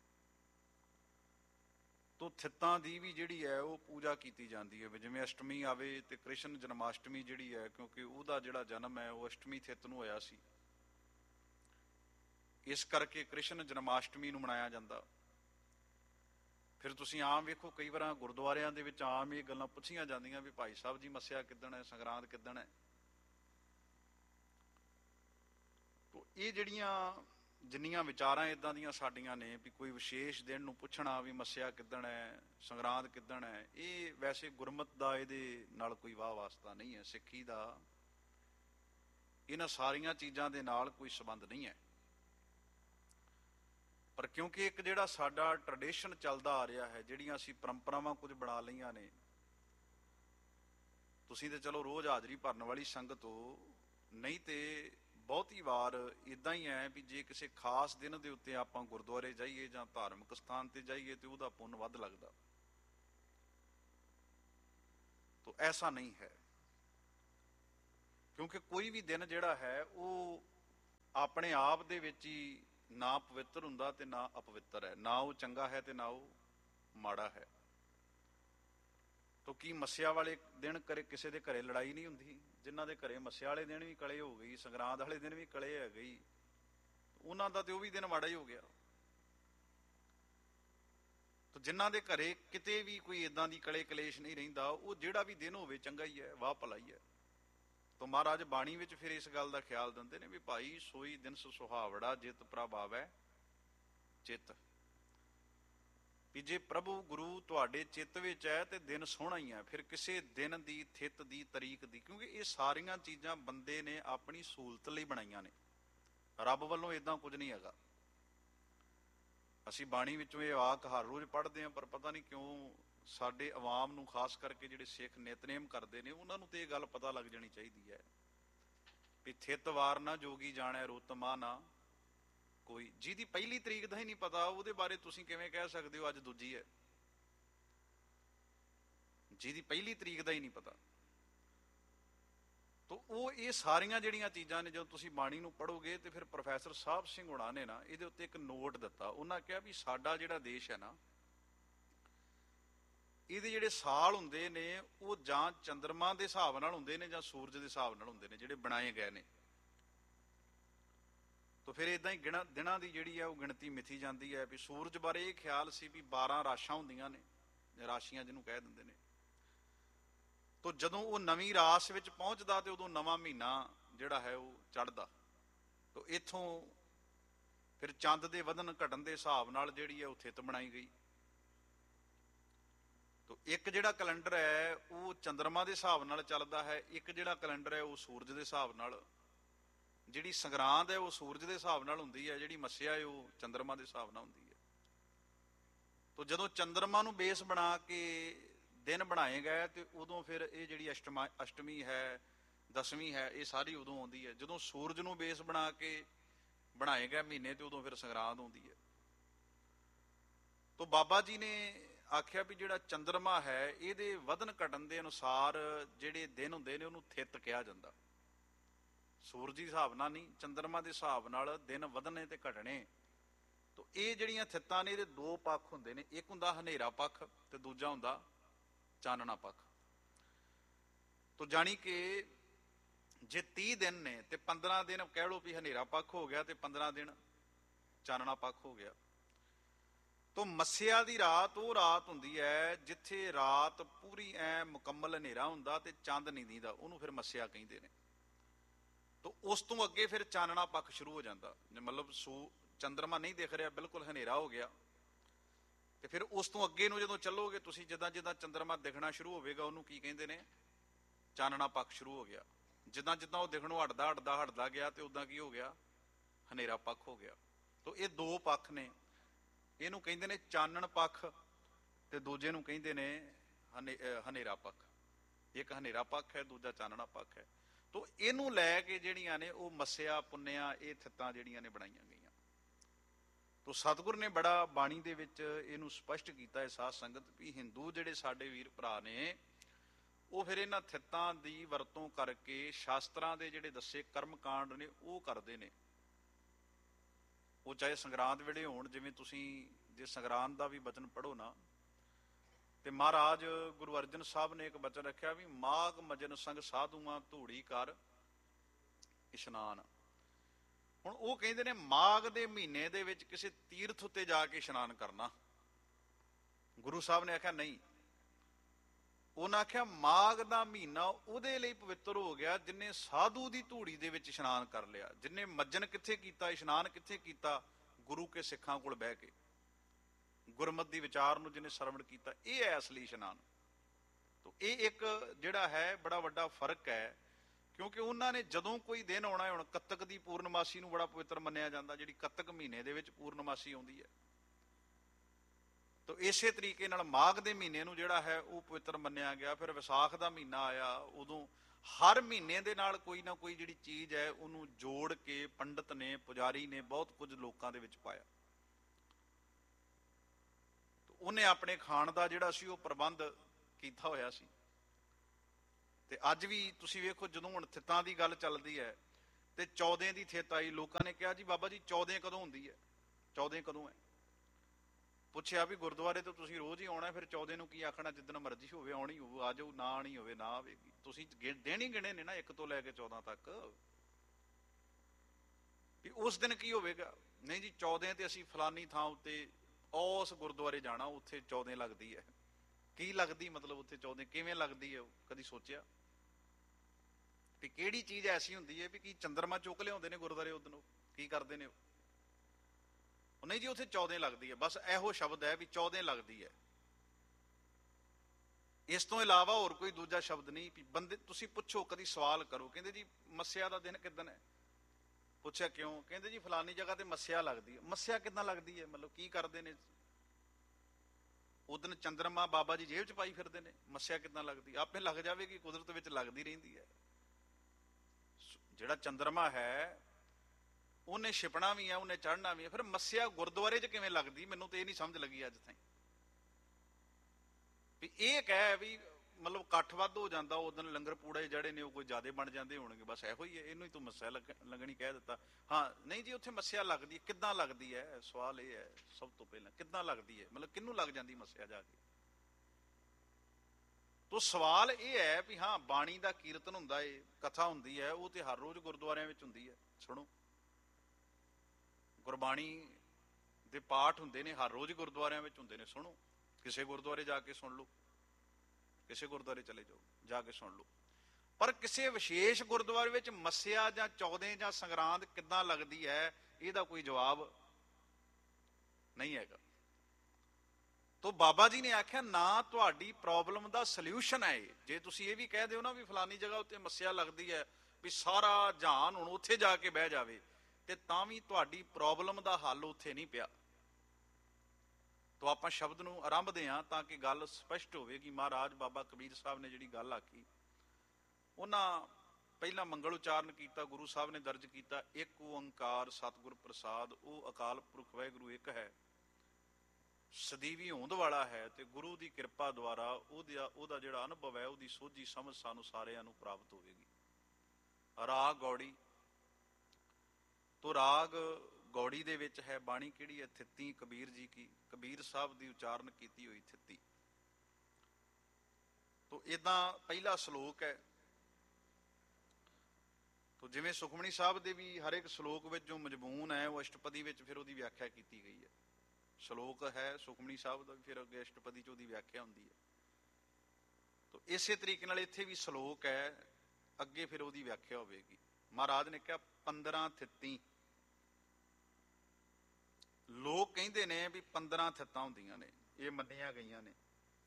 ਤੋ ਥਿੱਤਾਂ ਦੀ ਵੀ ਜਿਹੜੀ ਹੈ ਉਹ ਪੂਜਾ ਕੀਤੀ ਜਾਂਦੀ ਹੈ। ਜਿਵੇਂ ਅਸ਼ਟਮੀ ਆਵੇ ਤੇ ਕ੍ਰਿਸ਼ਨ ਜਨਮਾਸ਼ਟਮੀ ਜਿਹੜੀ ਹੈ, ਕਿਉਂਕਿ ਉਹਦਾ ਜਿਹੜਾ ਜਨਮ ਹੈ ਉਹ ਅਸ਼ਟਮੀ ਥਿੱਤ ਨੂੰ ਹੋਇਆ ਸੀ, ਇਸ ਕਰਕੇ ਕ੍ਰਿਸ਼ਨ ਜਨਮਾਸ਼ਟਮੀ ਨੂੰ ਮਨਾਇਆ ਜਾਂਦਾ। ਫਿਰ ਤੁਸੀਂ ਆਮ ਵੇਖੋ ਕਈ ਵਾਰ ਗੁਰਦੁਆਰਿਆਂ ਦੇ ਵਿੱਚ ਆਮ ਇਹ ਗੱਲਾਂ ਪੁੱਛੀਆਂ ਜਾਂਦੀਆਂ ਵੀ ਭਾਈ ਸਾਹਿਬ ਜੀ ਮੱਸਿਆ ਕਿੱਦਣ ਹੈ, ਸੰਗਰਾਂਦ ਕਿੱਦਣ ਹੈ। ਤੋ ਇਹ ਜਿਹੜੀਆਂ ਜਿੰਨੀਆਂ ਵਿਚਾਰਾਂ ਇੱਦਾਂ ਦੀਆਂ ਸਾਡੀਆਂ ਨੇ ਵੀ ਕੋਈ ਵਿਸ਼ੇਸ਼ ਦਿਨ ਨੂੰ ਪੁੱਛਣਾ ਵੀ ਮੱਸਿਆ ਕਿੱਦਣ ਹੈ, ਸੰਗਰਾਂਦ ਕਿੱਦਣ ਹੈ, ਇਹ ਵੈਸੇ ਗੁਰਮਤ ਦਾ ਇਹਦੇ ਨਾਲ ਕੋਈ ਵਾਹ ਵਾਸਤਾ ਨਹੀਂ ਹੈ। ਸਿੱਖੀ ਦਾ ਇਹਨਾਂ ਸਾਰੀਆਂ ਚੀਜ਼ਾਂ ਦੇ ਨਾਲ ਕੋਈ ਸੰਬੰਧ ਨਹੀਂ ਹੈ। ਪਰ ਕਿਉਂਕਿ ਇੱਕ ਜਿਹੜਾ ਸਾਡਾ ਟ੍ਰੈਡੀਸ਼ਨ ਚੱਲਦਾ ਆ ਰਿਹਾ ਹੈ, ਜਿਹੜੀਆਂ ਅਸੀਂ ਪਰੰਪਰਾਵਾਂ ਕੁਝ ਬਣਾ ਲਈਆਂ ਨੇ, ਤੁਸੀਂ ਤੇ ਚਲੋ ਰੋਜ਼ ਹਾਜ਼ਰੀ ਭਰਨ ਵਾਲੀ ਸੰਗਤ ਹੋ, ਨਹੀਂ ਤੇ ਬਹੁਤੀ ਵਾਰ ਇੱਦਾਂ ਹੀ ਹੈ ਵੀ ਜੇ ਕਿਸੇ ਖਾਸ ਦਿਨ ਦੇ ਉੱਤੇ ਆਪਾਂ ਗੁਰਦੁਆਰੇ ਜਾਈਏ ਜਾਂ ਧਾਰਮਿਕ ਸਥਾਨ ਤੇ ਜਾਈਏ ਤੇ ਉਹਦਾ ਪੁੰਨ ਵੱਧ ਲੱਗਦਾ। ਤੋ ਐਸਾ ਨਹੀਂ ਹੈ, ਕਿਉਂਕਿ ਕੋਈ ਵੀ ਦਿਨ ਜਿਹੜਾ ਹੈ ਉਹ ਆਪਣੇ ਆਪ ਦੇ ਵਿੱਚ ਹੀ ਨਾ ਪਵਿੱਤਰ ਹੁੰਦਾ ਤੇ ਨਾ ਅਪਵਿੱਤਰ ਹੈ, ਨਾ ਉਹ ਚੰਗਾ ਹੈ ਤੇ ਨਾ ਉਹ ਮਾੜਾ ਹੈ। ਤੋ ਕੀ ਮੱਸਿਆ ਵਾਲੇ ਦਿਨ ਕਰੇ ਕਿਸੇ ਦੇ ਘਰੇ ਲੜਾਈ ਨਹੀਂ ਹੁੰਦੀ? ਜਿਨ੍ਹਾਂ ਦੇ ਘਰੇ ਮੱਸਿਆ ਵਾਲੇ ਦਿਨ ਵੀ ਕਲੇ ਹੋ ਗਈ, ਸੰਗਰਾਂਦ ਵਾਲੇ ਦਿਨ ਵੀ ਕਲੇ ਹੈ ਗਈ, ਉਹਨਾਂ ਦਾ ਤੇ ਉਹ ਵੀ ਦਿਨ ਮਾੜਾ ਹੀ ਹੋ ਗਿਆ। ਤੋ ਜਿਨ੍ਹਾਂ ਦੇ ਘਰੇ ਕਿਤੇ ਵੀ ਕੋਈ ਏਦਾਂ ਦੀ ਕਲੇ ਕਲੇਸ਼ ਨਹੀਂ ਰਹਿੰਦਾ, ਉਹ ਜਿਹੜਾ ਵੀ ਦਿਨ ਹੋਵੇ ਚੰਗਾ ਹੀ ਹੈ, ਵਾਹ ਭਲਾ ਹੀ ਹੈ। ਤੋ ਮਹਾਰਾਜ ਬਾਣੀ ਵਿੱਚ ਫਿਰ ਇਸ ਗੱਲ ਦਾ ਖਿਆਲ ਦਿੰਦੇ ਨੇ ਵੀ ਭਾਈ ਸੋਈ ਦਿਨ ਸੁਹਾਵੜਾ ਜਿਤ ਪ੍ਰਭ ਆਵੈ ਚਿੱਤ। ਵੀ ਜੇ ਪ੍ਰਭੂ ਗੁਰੂ ਤੁਹਾਡੇ ਚਿੱਤ ਵਿੱਚ ਹੈ ਤੇ ਦਿਨ ਸੋਹਣਾ ਹੀ ਹੈ, ਫਿਰ ਕਿਸੇ ਦਿਨ ਦੀ, ਥਿੱਤ ਦੀ, ਤਰੀਕ ਦੀ, ਕਿਉਂਕਿ ਇਹ ਸਾਰੀਆਂ ਚੀਜ਼ਾਂ ਬੰਦੇ ਨੇ ਆਪਣੀ ਸਹੂਲਤ ਲਈ ਬਣਾਈਆਂ ਨੇ, ਰੱਬ ਵੱਲੋਂ ਇਦਾਂ ਕੁਝ ਨਹੀਂ ਹੈਗਾ। ਅਸੀਂ ਬਾਣੀ ਵਿੱਚੋਂ ਇਹ ਵਾਕ ਹਰ ਰੋਜ਼ ਪੜ੍ਹਦੇ ਹਾਂ, ਪਰ ਪਤਾ ਨਹੀਂ ਕਿਉਂ ਸਾਡੇ ਆਵਾਮ ਨੂੰ, ਖਾਸ ਕਰਕੇ ਜਿਹੜੇ ਸਿੱਖ ਨਿਤਨੇਮ ਕਰਦੇ ਨੇ, ਉਹਨਾਂ ਨੂੰ ਤੇ ਇਹ ਗੱਲ ਪਤਾ ਲੱਗ ਜਾਣੀ ਚਾਹੀਦੀ ਹੈ ਵੀ ਥਿੱਤ ਵਾਰ ਨਾ ਜੋਗੀ ਜਾਣੈ ਰੋਤਮਾ ਨਾ ਕੋਈ। ਜਿਹਦੀ ਪਹਿਲੀ ਤਰੀਕ ਦਾ ਹੀ ਨਹੀਂ ਪਤਾ, ਉਹਦੇ ਬਾਰੇ ਤੁਸੀਂ ਕਿਵੇਂ ਕਹਿ ਸਕਦੇ ਹੋ ਅੱਜ ਦੂਜੀ ਹੈ? ਜਿਹਦੀ ਪਹਿਲੀ ਤਰੀਕ ਦਾ ਹੀ ਨਹੀਂ ਪਤਾ। ਤਾਂ ਉਹ ਇਹ ਸਾਰੀਆਂ ਜਿਹੜੀਆਂ ਚੀਜ਼ਾਂ ਨੇ, ਜਦੋਂ ਤੁਸੀਂ ਬਾਣੀ ਨੂੰ ਪੜ੍ਹੋਗੇ ਤੇ ਫਿਰ ਪ੍ਰੋਫੈਸਰ ਸਾਹਿਬ ਸਿੰਘ ਹੁਣਾਂ ਨੇ ਨਾ ਇਹਦੇ ਉੱਤੇ ਇੱਕ ਨੋਟ ਦਿੱਤਾ। ਉਹਨਾਂ ਕਿਹਾ ਵੀ ਸਾਡਾ ਜਿਹੜਾ ਦੇਸ਼ ਹੈ ਨਾ, ਇਹਦੇ ਜਿਹੜੇ ਸਾਲ ਹੁੰਦੇ ਨੇ ਉਹ ਜਾਂ ਚੰਦਰਮਾ ਦੇ ਹਿਸਾਬ ਨਾਲ ਹੁੰਦੇ ਨੇ ਜਾਂ ਸੂਰਜ ਦੇ ਹਿਸਾਬ ਨਾਲ ਹੁੰਦੇ ਨੇ, ਜਿਹੜੇ ਬਣਾਏ ਗਏ ਨੇ। ਤਾਂ ਫਿਰ ਇਦਾਂ ਹੀ ਦਿਨਾਂ ਦੀ ਜਿਹੜੀ ਹੈ ਉਹ ਗਿਣਤੀ ਮਿਥੀ ਜਾਂਦੀ ਹੈ। ਵੀ ਸੂਰਜ ਬਾਰੇ ਇਹ ਖਿਆਲ ਸੀ ਵੀ 12 ਰਾਸ਼ਾਂ ਹੁੰਦੀਆਂ ਨੇ, ਰਾਸ਼ੀਆਂ ਜਿਹਨੂੰ ਕਹਿ ਦਿੰਦੇ ਨੇ। ਤਾਂ ਜਦੋਂ ਉਹ ਨਵੀਂ ਰਾਸ ਵਿੱਚ ਪਹੁੰਚਦਾ ਤੇ ਉਦੋਂ ਨਵਾਂ ਮਹੀਨਾ ਜਿਹੜਾ ਹੈ ਉਹ ਚੜ੍ਹਦਾ। ਤਾਂ ਇੱਥੋਂ ਫਿਰ ਚੰਦ ਦੇ ਵਧਣ ਘਟਣ ਦੇ ਹਿਸਾਬ ਨਾਲ ਜਿਹੜੀ ਹੈ ਉਹ ਥਿੱਤ ਬਣਾਈ ਗਈ। ਤਾਂ ਇੱਕ ਜਿਹੜਾ ਕੈਲੰਡਰ ਹੈ ਉਹ ਚੰਦਰਮਾ ਦੇ ਹਿਸਾਬ ਨਾਲ ਚੱਲਦਾ ਹੈ, ਇੱਕ ਜਿਹੜਾ ਕੈਲੰਡਰ ਹੈ ਉਹ ਸੂਰਜ ਦੇ ਹਿਸਾਬ ਨਾਲ। ਜਿਹੜੀ ਸੰਗਰਾਂਦ ਹੈ ਉਹ ਸੂਰਜ ਦੇ ਹਿਸਾਬ ਨਾਲ ਹੁੰਦੀ ਹੈ, ਜਿਹੜੀ ਮੱਸਿਆ ਹੈ ਉਹ ਚੰਦਰਮਾ ਦੇ ਹਿਸਾਬ ਨਾਲ ਹੁੰਦੀ ਹੈ। ਤਾਂ ਜਦੋਂ ਚੰਦਰਮਾ ਨੂੰ ਬੇਸ ਬਣਾ ਕੇ ਦਿਨ ਬਣਾਏ ਗਏ ਤੇ ਉਦੋਂ ਫਿਰ ਇਹ ਜਿਹੜੀ ਅਸ਼ਟਮੀ ਹੈ, ਦਸਵੀਂ ਹੈ, ਇਹ ਸਾਰੀ ਉਦੋਂ ਆਉਂਦੀ ਹੈ। ਜਦੋਂ ਸੂਰਜ ਨੂੰ ਬੇਸ ਬਣਾ ਕੇ ਬਣਾਏ ਗਏ ਮਹੀਨੇ ਤੇ ਉਦੋਂ ਫਿਰ ਸੰਗਰਾਂਦ ਆਉਂਦੀ ਹੈ। ਤਾਂ ਬਾਬਾ ਜੀ ਨੇ ਆਖਿਆ ਵੀ ਜਿਹੜਾ ਚੰਦਰਮਾ ਹੈ ਇਹਦੇ ਵਧਣ ਘਟਣ ਦੇ ਅਨੁਸਾਰ ਜਿਹੜੇ ਦਿਨ ਹੁੰਦੇ ਨੇ ਉਹਨੂੰ ਥਿੱਤ ਕਿਹਾ ਜਾਂਦਾ। ਸੂਰਜ ਦੇ ਹਿਸਾਬ ਨਾਲ ਨਹੀਂ, ਚੰਦਰਮਾ ਦੇ ਹਿਸਾਬ ਨਾਲ ਦਿਨ ਵਧਣੇ ਤੇ ਘਟਣੇ। ਤਾਂ ਇਹ ਜਿਹੜੀਆਂ ਥਿੱਤਾਂ ਨੇ ਇਹਦੇ ਦੋ ਪੱਖ ਹੁੰਦੇ ਨੇ, ਇੱਕ ਹੁੰਦਾ ਹਨੇਰਾ ਪੱਖ ਤੇ ਦੂਜਾ ਹੁੰਦਾ ਚਾਨਣਾ ਪੱਖ। ਤਾਂ ਜਾਣੀ ਕਿ ਜੇ 30 ਦਿਨ ਨੇ ਤੇ 15 ਦਿਨ ਕਹਿ ਲਓ ਵੀ ਹਨੇਰਾ ਪੱਖ ਹੋ ਗਿਆ ਤੇ 15 ਦਿਨ ਚਾਨਣਾ ਪੱਖ ਹੋ ਗਿਆ। ਤਾਂ ਮੱਸਿਆ ਦੀ ਰਾਤ ਉਹ ਰਾਤ ਹੁੰਦੀ ਹੈ ਜਿੱਥੇ ਰਾਤ ਪੂਰੀ ਐ ਮੁਕੰਮਲ ਹਨੇਰਾ ਹੁੰਦਾ ਤੇ ਚੰਦ ਨਹੀਂ ਦਿਖਦਾ, ਉਹਨੂੰ ਫਿਰ ਮੱਸਿਆ ਕਹਿੰਦੇ ਨੇ। ਤਾਂ ਉਸ ਤੋਂ ਅੱਗੇ ਫਿਰ ਚਾਨਣਾ ਪੱਖ ਸ਼ੁਰੂ ਹੋ ਜਾਂਦਾ, ਮਤਲਬ ਚੰਦਰਮਾ ਨਹੀਂ ਦਿਖ ਰਿਹਾ, ਬਿਲਕੁਲ ਹਨੇਰਾ ਹੋ ਗਿਆ। ਤੇ ਫਿਰ ਉਸ ਤੋਂ ਅੱਗੇ ਨੂੰ ਜਦੋਂ ਚੱਲੋਗੇ ਤੁਸੀਂ, ਜਿੱਦਾਂ ਜਿੱਦਾਂ ਚੰਦਰਮਾ ਦਿਖਣਾ ਸ਼ੁਰੂ ਹੋਵੇਗਾ ਉਹਨੂੰ ਕੀ ਕਹਿੰਦੇ ਨੇ? ਚਾਨਣਾ ਪੱਖ ਸ਼ੁਰੂ ਹੋ ਗਿਆ। ਜਿੱਦਾਂ ਜਿੱਦਾਂ ਉਹ ਦਿਖਣੋਂ ਹਟਦਾ ਗਿਆ ਤੇ ਉਦਾਂ ਕੀ ਹੋ ਗਿਆ? ਹਨੇਰਾ ਪੱਖ ਹੋ ਗਿਆ। ਤਾਂ ਇਹ ਦੋ ਪੱਖ ਨੇ, ਇਹਨੂੰ ਕਹਿੰਦੇ ਨੇ ਚਾਨਣ ਪੱਖ ਤੇ ਦੂਜੇ ਨੂੰ ਕਹਿੰਦੇ ਨੇ ਹਨੇਰਾ ਪੱਖ। ਇੱਕ ਹਨੇਰਾ ਪੱਖ ਹੈ, ਦੂਜਾ ਚਾਨਣਾ ਪੱਖ ਹੈ। ਤਾਂ ਇਹਨੂੰ ਲੈ ਕੇ ਜਿਹੜੀਆਂ ਨੇ ਉਹ ਮੱਸਿਆ ਪੁੰਨਿਆ ਇਹ ਥਿੱਤਾਂ ਜਿਹੜੀਆਂ ਨੇ ਬਣਾਈਆਂ ਗਈਆਂ। ਤਾਂ ਸਤਿਗੁਰ ਨੇ ਬੜਾ ਬਾਣੀ ਦੇ ਵਿੱਚ ਇਹਨੂੰ ਸਪਸ਼ਟ ਕੀਤਾ ਹੈ ਸਾਧ ਸੰਗਤ ਵੀ ਹਿੰਦੂ ਜਿਹੜੇ ਸਾਡੇ ਵੀਰ ਭਰਾ ਨੇ ਉਹ ਫਿਰ ਇਹਨਾਂ ਥਿੱਤਾਂ ਦੀ ਵਰਤੋਂ ਕਰਕੇ ਸ਼ਾਸਤਰਾਂ ਦੇ ਜਿਹੜੇ ਦੱਸੇ ਕਰਮ ਕਾਂਡ ਨੇ ਉਹ ਕਰਦੇ ਨੇ। ਉਹ ਚਾਹੇ ਸੰਗਰਾਂਦ ਵੇਲੇ ਹੋਣ, ਜਿਵੇਂ ਤੁਸੀਂ ਜੇ ਸੰਗਰਾਂਦ ਦਾ ਵੀ ਬਚਨ ਪੜ੍ਹੋ ਨਾ ਤੇ ਮਹਾਰਾਜ ਗੁਰੂ ਅਰਜਨ ਸਾਹਿਬ ਨੇ ਇੱਕ ਬਚਨ ਰੱਖਿਆ ਵੀ ਮਾਘ ਮਜਨ ਸੰਗ ਸਾਧੂਆਂ ਧੂੜੀ ਕਰ ਇਸ਼ਨਾਨ। ਹੁਣ ਉਹ ਕਹਿੰਦੇ ਨੇ ਮਾਘ ਦੇ ਮਹੀਨੇ ਦੇ ਵਿੱਚ ਕਿਸੇ ਤੀਰਥ ਉੱਤੇ ਜਾ ਕੇ ਇਸ਼ਨਾਨ ਕਰਨਾ। ਗੁਰੂ ਸਾਹਿਬ ਨੇ ਆਖਿਆ ਨਹੀਂ। ਉਹਨਾਂ ਆਖਿਆ ਮਾਘ ਦਾ ਮਹੀਨਾ ਉਹਦੇ ਲਈ ਪਵਿੱਤਰ ਹੋ ਗਿਆ ਜਿਨੇ ਸਾਧੂ ਦੀ ਧੂੜੀ ਦੇ ਵਿੱਚ ਇਸ਼ਨਾਨ ਕਰ ਲਿਆ, ਜਿਨੇ ਮੱਜਨ ਕਿੱਥੇ ਕੀਤਾ, ਇਸ਼ਨਾਨ ਕਿੱਥੇ ਕੀਤਾ? ਗੁਰੂ ਕੇ ਸਿੱਖਾਂ ਕੋਲ ਬਹਿ ਕੇ ਗੁਰਮਤਿ ਦੀ ਵਿਚਾਰ ਨੂੰ ਜਿਹਨੇ ਸਰਵਣ ਕੀਤਾ, ਇਹ ਹੈ ਅਸਲੀ ਇਸ਼ਨਾਨ। ਤਾਂ ਇਹ ਇੱਕ ਜਿਹੜਾ ਹੈ ਬੜਾ ਵੱਡਾ ਫਰਕ ਹੈ, ਕਿਉਂਕਿ ਉਹਨਾਂ ਨੇ ਜਦੋਂ ਕੋਈ ਦਿਨ ਆਉਣਾ, ਹੁਣ ਕੱਤਕ ਦੀ ਪੂਰਨਮਾਸੀ ਨੂੰ ਬੜਾ ਪਵਿੱਤਰ ਮੰਨਿਆ ਜਾਂਦਾ, ਜਿਹੜੀ ਕੱਤਕ ਮਹੀਨੇ ਦੇ ਵਿੱਚ ਪੂਰਨਮਾਸੀ ਆਉਂਦੀ ਹੈ। ਤਾਂ ਇਸੇ ਤਰੀਕੇ ਨਾਲ ਮਾਘ ਦੇ ਮਹੀਨੇ ਨੂੰ ਜਿਹੜਾ ਹੈ ਉਹ ਪਵਿੱਤਰ ਮੰਨਿਆ ਗਿਆ। ਫਿਰ ਵਿਸਾਖ ਦਾ ਮਹੀਨਾ ਆਇਆ, ਉਦੋਂ ਹਰ ਮਹੀਨੇ ਦੇ ਨਾਲ ਕੋਈ ਨਾ ਕੋਈ ਜਿਹੜੀ ਚੀਜ਼ ਹੈ ਉਹਨੂੰ ਜੋੜ ਕੇ ਪੰਡਤ ਨੇ, ਪੁਜਾਰੀ ਨੇ ਬਹੁਤ ਕੁਝ ਲੋਕਾਂ ਦੇ ਵਿੱਚ ਪਾਇਆ। ਉਹਨੇ ਆਪਣੇ ਖਾਣ ਦਾ ਜਿਹੜਾ ਸੀ ਉਹ ਪ੍ਰਬੰਧ ਕੀਤਾ ਹੋਇਆ ਸੀ। ਤੇ ਅੱਜ ਵੀ ਤੁਸੀਂ ਵੇਖੋ, ਜਦੋਂ ਹੁਣ ਥਿੱਤਾਂ ਦੀ ਗੱਲ ਚੱਲਦੀ ਹੈ ਤੇ 14 ਦੀ ਥਿੱਤ ਆਈ, ਲੋਕਾਂ ਨੇ ਕਿਹਾ ਜੀ ਬਾਬਾ ਜੀ 14 ਕਦੋਂ ਹੁੰਦੀ ਹੈ? 14 ਕਦੋਂ ਹੈ? ਪੁੱਛਿਆ ਵੀ ਗੁਰਦੁਆਰੇ ਤੋਂ ਤੁਸੀਂ ਰੋਜ਼ ਹੀ ਆਉਣਾ, ਫਿਰ 14 ਨੂੰ ਕੀ ਆਖਣਾ? ਜਿੱਦਣ ਮਰਜ਼ੀ ਹੋਵੇ ਆਉਣੀ ਹੋਵੇ ਆ ਜਾਓ, ਨਾ ਆਣੀ ਹੋਵੇ ਨਾ ਆਵੇਗੀ। ਤੁਸੀਂ ਦਿਨ ਹੀ ਗਿਣੇ ਨੇ ਨਾ 1 ਤੋਂ ਲੈ ਕੇ 14 ਤੱਕ, ਵੀ ਉਸ ਦਿਨ ਕੀ ਹੋਵੇਗਾ? ਨਹੀਂ ਜੀ 14 ਤੇ ਅਸੀਂ ਫਲਾਨੀ ਥਾਂ ਉੱਤੇ ਉਸ ਗੁਰਦੁਆਰੇ ਜਾਣਾ, ਉੱਥੇ 14 ਲੱਗਦੀ ਹੈ। ਕੀ ਲੱਗਦੀ ਮਤਲਬ ਉੱਥੇ 14 ਕਿਵੇਂ ਲੱਗਦੀ ਹੈ? ਕਦੀ ਸੋਚਿਆ ਵੀ ਕਿਹੜੀ ਚੀਜ਼ ਐਸੀ ਹੁੰਦੀ ਹੈ ਵੀ ਕੀ ਚੰਦਰਮਾ ਚੁੱਕ ਲਿਆਉਂਦੇ ਨੇ ਗੁਰਦੁਆਰੇ ਉਦੋਂ? ਕੀ ਕਰਦੇ ਨੇ ਉਹ? ਉਹ ਨਹੀਂ ਜੀ ਉੱਥੇ 14 ਲੱਗਦੀ ਹੈ, ਬਸ ਇਹੋ ਸ਼ਬਦ ਹੈ ਵੀ 14 ਲੱਗਦੀ ਹੈ। ਇਸ ਤੋਂ ਇਲਾਵਾ ਹੋਰ ਕੋਈ ਦੂਜਾ ਸ਼ਬਦ ਨਹੀਂ। ਵੀ ਬੰਦੇ ਤੁਸੀਂ ਪੁੱਛੋ, ਕਦੀ ਸਵਾਲ ਕਰੋ, ਕਹਿੰਦੇ ਜੀ ਮੱਸਿਆ ਦਾ ਦਿਨ ਕਿੱਦਣ ਹੈ? ਪੁੱਛਿਆ ਕਿਉਂ? ਕਹਿੰਦੇ ਜੀ ਫਲਾਨੀ ਜਗ੍ਹਾ ਤੇ ਮੱਸਿਆ ਲੱਗਦੀ ਹੈ। ਮੱਸਿਆ ਕਿੱਦਾਂ ਲੱਗਦੀ ਹੈ? ਮਤਲਬ ਕੀ ਕਰਦੇ ਨੇ? ਉਦਨ ਚੰਦਰਮਾ ਬਾਬਾ ਜੀ ਜੇਬ ਚ ਪਾਈ ਫਿਰਦੇ ਨੇ, ਮੱਸਿਆ ਕਿੱਦਾਂ ਲੱਗਦੀ? ਆਪੇ ਲੱਗ ਜਾਵੇਗੀ, ਕੁਦਰਤ ਵਿੱਚ ਲੱਗਦੀ ਰਹਿੰਦੀ ਹੈ। ਜਿਹੜਾ ਚੰਦਰਮਾ ਹੈ ਉਹਨੇ ਛਿਪਣਾ ਵੀ ਹੈ, ਉਹਨੇ ਚੜ੍ਹਨਾ ਵੀ ਹੈ। ਫਿਰ ਮੱਸਿਆ ਗੁਰਦੁਆਰੇ 'ਚ ਕਿਵੇਂ ਲੱਗਦੀ? ਮੈਨੂੰ ਤੇ ਇਹ ਨਹੀਂ ਸਮਝ ਲੱਗੀ ਅੱਜ ਤਾਈਂ। ਵੀ ਇਹ ਕਹਿ ਵੀ ਮਤਲਬ ਇਕੱਠ ਵੱਧ ਹੋ ਜਾਂਦਾ, ਉਦਨ ਲੰਗਰ ਪੂੜੇ ਜਿਹੜੇ ਨੇ ਉਹ ਕੋਈ ਜ਼ਿਆਦਾ ਬਣ ਜਾਂਦੇ ਹੋਣਗੇ, ਬਸ ਇਹੋ ਹੀ ਹੈ, ਇਹਨੂੰ ਹੀ ਤੂੰ ਮੱਸਿਆ ਲੱਗਣੀ ਕਹਿ ਦਿੱਤਾ। ਹਾਂ ਨਹੀਂ ਜੀ ਉੱਥੇ ਮੱਸਿਆ ਲੱਗਦੀ ਹੈ। ਕਿੱਦਾਂ ਲੱਗਦੀ ਹੈ? ਸਵਾਲ ਇਹ ਹੈ ਸਭ ਤੋਂ ਪਹਿਲਾਂ, ਕਿੱਦਾਂ ਲੱਗਦੀ ਹੈ? ਮਤਲਬ ਕਿਹਨੂੰ ਲੱਗ ਜਾਂਦੀ ਮੱਸਿਆ ਜਾ ਕੇ? ਤੋ ਸਵਾਲ ਇਹ ਹੈ ਵੀ ਹਾਂ ਬਾਣੀ ਦਾ ਕੀਰਤਨ ਹੁੰਦਾ ਏ, ਕਥਾ ਹੁੰਦੀ ਹੈ, ਉਹ ਤੇ ਹਰ ਰੋਜ਼ ਗੁਰਦੁਆਰਿਆਂ ਵਿੱਚ ਹੁੰਦੀ ਹੈ। ਸੁਣੋ, ਗੁਰਬਾਣੀ ਦੇ ਪਾਠ ਹੁੰਦੇ ਨੇ, ਹਰ ਰੋਜ਼ ਗੁਰਦੁਆਰਿਆਂ ਵਿੱਚ ਹੁੰਦੇ ਨੇ। ਸੁਣੋ, ਕਿਸੇ ਗੁਰਦੁਆਰੇ ਜਾ ਕੇ ਸੁਣ ਲਓ, ਕਿਸੇ ਗੁਰਦੁਆਰੇ ਚਲੇ ਜਾਓ, ਜਾ ਕੇ ਸੁਣ ਲਓ। ਪਰ ਕਿਸੇ ਵਿਸ਼ੇਸ਼ ਗੁਰਦੁਆਰੇ ਵਿੱਚ ਮੱਸਿਆ ਜਾਂ 14 ਜਾਂ ਸੰਗਰਾਂਦ ਕਿੱਦਾਂ ਲੱਗਦੀ ਹੈ, ਇਹਦਾ ਕੋਈ ਜਵਾਬ ਨਹੀਂ ਹੈਗਾ। ਤੋ ਬਾਬਾ ਜੀ ਨੇ ਆਖਿਆ ਨਾ ਤੁਹਾਡੀ ਪ੍ਰੋਬਲਮ ਦਾ ਸੋਲਿਊਸ਼ਨ ਹੈ ਇਹ। ਜੇ ਤੁਸੀਂ ਇਹ ਵੀ ਕਹਿ ਦਿਓ ਨਾ ਵੀ ਫਲਾਨੀ ਜਗ੍ਹਾ ਉੱਤੇ ਮੱਸਿਆ ਲੱਗਦੀ ਹੈ, ਵੀ ਸਾਰਾ ਜਹਾਨ ਹੁਣ ਉੱਥੇ ਜਾ ਕੇ ਬਹਿ ਜਾਵੇ, ਤੇ ਤਾਂ ਵੀ ਤੁਹਾਡੀ ਪ੍ਰੋਬਲਮ ਦਾ ਹੱਲ ਉੱਥੇ ਨਹੀਂ ਪਿਆ। ਤੋ ਆਪਾਂ ਸ਼ਬਦ ਨੂੰ ਆਰੰਭਦੇ ਹਾਂ ਤਾਂ ਕਿ ਗੱਲ ਸਪਸ਼ਟ ਹੋਵੇਗੀ। ਮਹਾਰਾਜ ਬਾਬਾ ਕਬੀਰ ਸਾਹਿਬ ਨੇ ਜਿਹੜੀ ਗੱਲ ਆਖੀ, ਉਹਨਾਂ ਪਹਿਲਾਂ ਮੰਗਲ ਉਚਾਰਨ ਕੀਤਾ, ਗੁਰੂ ਸਾਹਿਬ ਨੇ ਦਰਜ ਕੀਤਾ, ਇੱਕ ਓੰਕਾਰ ਸਤਿਗੁਰ ਪ੍ਰਸਾਦ। ਉਹ ਅਕਾਲ ਪੁਰਖ ਵਾਹਿਗੁਰੂ ਇੱਕ ਹੈ, ਸਦੀਵੀ ਹੋਂਦ ਵਾਲਾ ਹੈ, ਤੇ ਗੁਰੂ ਦੀ ਕਿਰਪਾ ਦੁਆਰਾ ਉਹਦਾ ਜਿਹੜਾ ਅਨੁਭਵ ਹੈ, ਉਹਦੀ ਸੋਝੀ ਸਮਝ ਸਾਨੂੰ ਸਾਰਿਆਂ ਨੂੰ ਪ੍ਰਾਪਤ ਹੋਵੇਗੀ। ਰਾਗ ਗੌੜੀ। ਤੋ ਰਾਗ ਗੌੜੀ ਦੇ ਵਿੱਚ ਹੈ ਬਾਣੀ ਕਿਹੜੀ ਹੈ? ਥਿੱਤੀ ਕਬੀਰ ਜੀ ਕੀ, ਕਬੀਰ ਸਾਹਿਬ ਦੀ ਉਚਾਰਨ ਕੀਤੀ ਹੋਈ ਥਿੱਤੀ। ਤੋ ਏਦਾਂ ਪਹਿਲਾ ਸ਼ਲੋਕ ਹੈ। ਤੋ ਜਿਵੇਂ ਸੁਖਮਣੀ ਸਾਹਿਬ ਦੇ ਵੀ ਹਰ ਇੱਕ ਸ਼ਲੋਕ ਵਿੱਚ ਜੋ ਮਜ਼ਮੂਨ ਹੈ, ਉਹ ਅਸ਼ਟਪਦੀ ਵਿੱਚ ਫਿਰ ਉਹਦੀ ਵਿਆਖਿਆ ਕੀਤੀ ਗਈ ਹੈ। ਸ਼ਲੋਕ ਹੈ ਸੁਖਮਣੀ ਸਾਹਿਬ ਦਾ, ਫਿਰ ਅੱਗੇ ਅਸ਼ਟਪਦੀ 'ਚ ਉਹਦੀ ਵਿਆਖਿਆ ਹੁੰਦੀ ਹੈ। ਤੋ ਇਸੇ ਤਰੀਕੇ ਨਾਲ ਇੱਥੇ ਵੀ ਸ਼ਲੋਕ ਹੈ, ਅੱਗੇ ਫਿਰ ਉਹਦੀ ਵਿਆਖਿਆ ਹੋਵੇਗੀ। ਮਹਾਰਾਜ ਨੇ ਕਿਹਾ 15 ਥਿੱਤੀ। ਲੋਕ ਕਹਿੰਦੇ ਨੇ ਵੀ 15 ਥਿੱਤਾਂ ਹੁੰਦੀਆਂ ਨੇ, ਇਹ ਮੰਨੀਆਂ ਗਈਆਂ ਨੇ।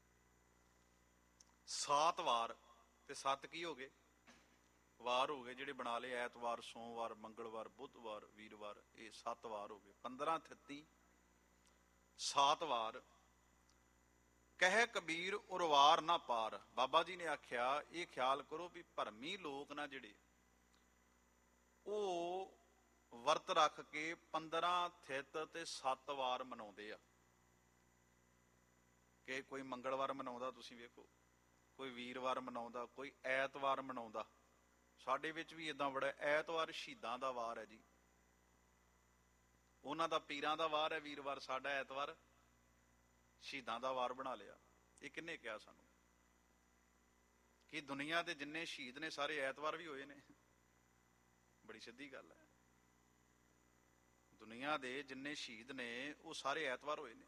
7 ਵਾਰ, ਤੇ 7 ਕੀ ਹੋ ਗਏ? ਵਾਰ ਹੋ ਗਏ ਜਿਹੜੇ ਬਣਾ ਲਏ, ਐਤਵਾਰ, ਸੋਮਵਾਰ, ਮੰਗਲਵਾਰ, ਬੁੱਧਵਾਰ, ਵੀਰਵਾਰ, ਇਹ 7 ਵਾਰ ਹੋ ਗਏ। 15 ਥਿੱਤੀ 7 ਵਾਰ। ਕਹਿ ਕਬੀਰ ਉਰਵਾਰ ਨਾ ਪਾਰ। ਬਾਬਾ ਜੀ ਨੇ ਆਖਿਆ ਇਹ ਖਿਆਲ ਕਰੋ ਵੀ ਭਰਮੀ ਲੋਕ ਨਾ ਜਿਹੜੇ, ਉਹ ਵਰਤ ਰੱਖ ਕੇ 15 ਥਿੱਤ ਤੇ 7 ਵਾਰ ਮਨਾਉਂਦੇ ਆ। ਕਿ ਕੋਈ ਮੰਗਲਵਾਰ ਮਨਾਉਂਦਾ, ਤੁਸੀਂ ਵੇਖੋ, ਕੋਈ ਵੀਰਵਾਰ ਮਨਾਉਂਦਾ, ਕੋਈ ਐਤਵਾਰ ਮਨਾਉਂਦਾ। ਸਾਡੇ ਵਿੱਚ ਵੀ ਏਦਾਂ ਬੜਾ, ਐਤਵਾਰ ਸ਼ਹੀਦਾਂ ਦਾ ਵਾਰ ਹੈ ਜੀ, ਉਹਨਾਂ ਦਾ ਪੀਰਾਂ ਦਾ ਵਾਰ ਹੈ ਵੀਰਵਾਰ, ਸਾਡਾ ਐਤਵਾਰ ਸ਼ਹੀਦਾਂ ਦਾ ਵਾਰ ਬਣਾ ਲਿਆ। ਇਹ ਕਿਹਨੇ ਕਿਹਾ ਸਾਨੂੰ? ਕਿ ਦੁਨੀਆ ਦੇ ਜਿੰਨੇ ਸ਼ਹੀਦ ਨੇ ਸਾਰੇ ਐਤਵਾਰ ਵੀ ਹੋਏ ਨੇ? ਬੜੀ ਸਿੱਧੀ ਗੱਲ ਹੈ। ਦੁਨੀਆ ਦੇ ਜਿੰਨੇ ਸ਼ਹੀਦ ਨੇ ਉਹ ਸਾਰੇ ਐਤਵਾਰ ਹੋਏ ਨੇ।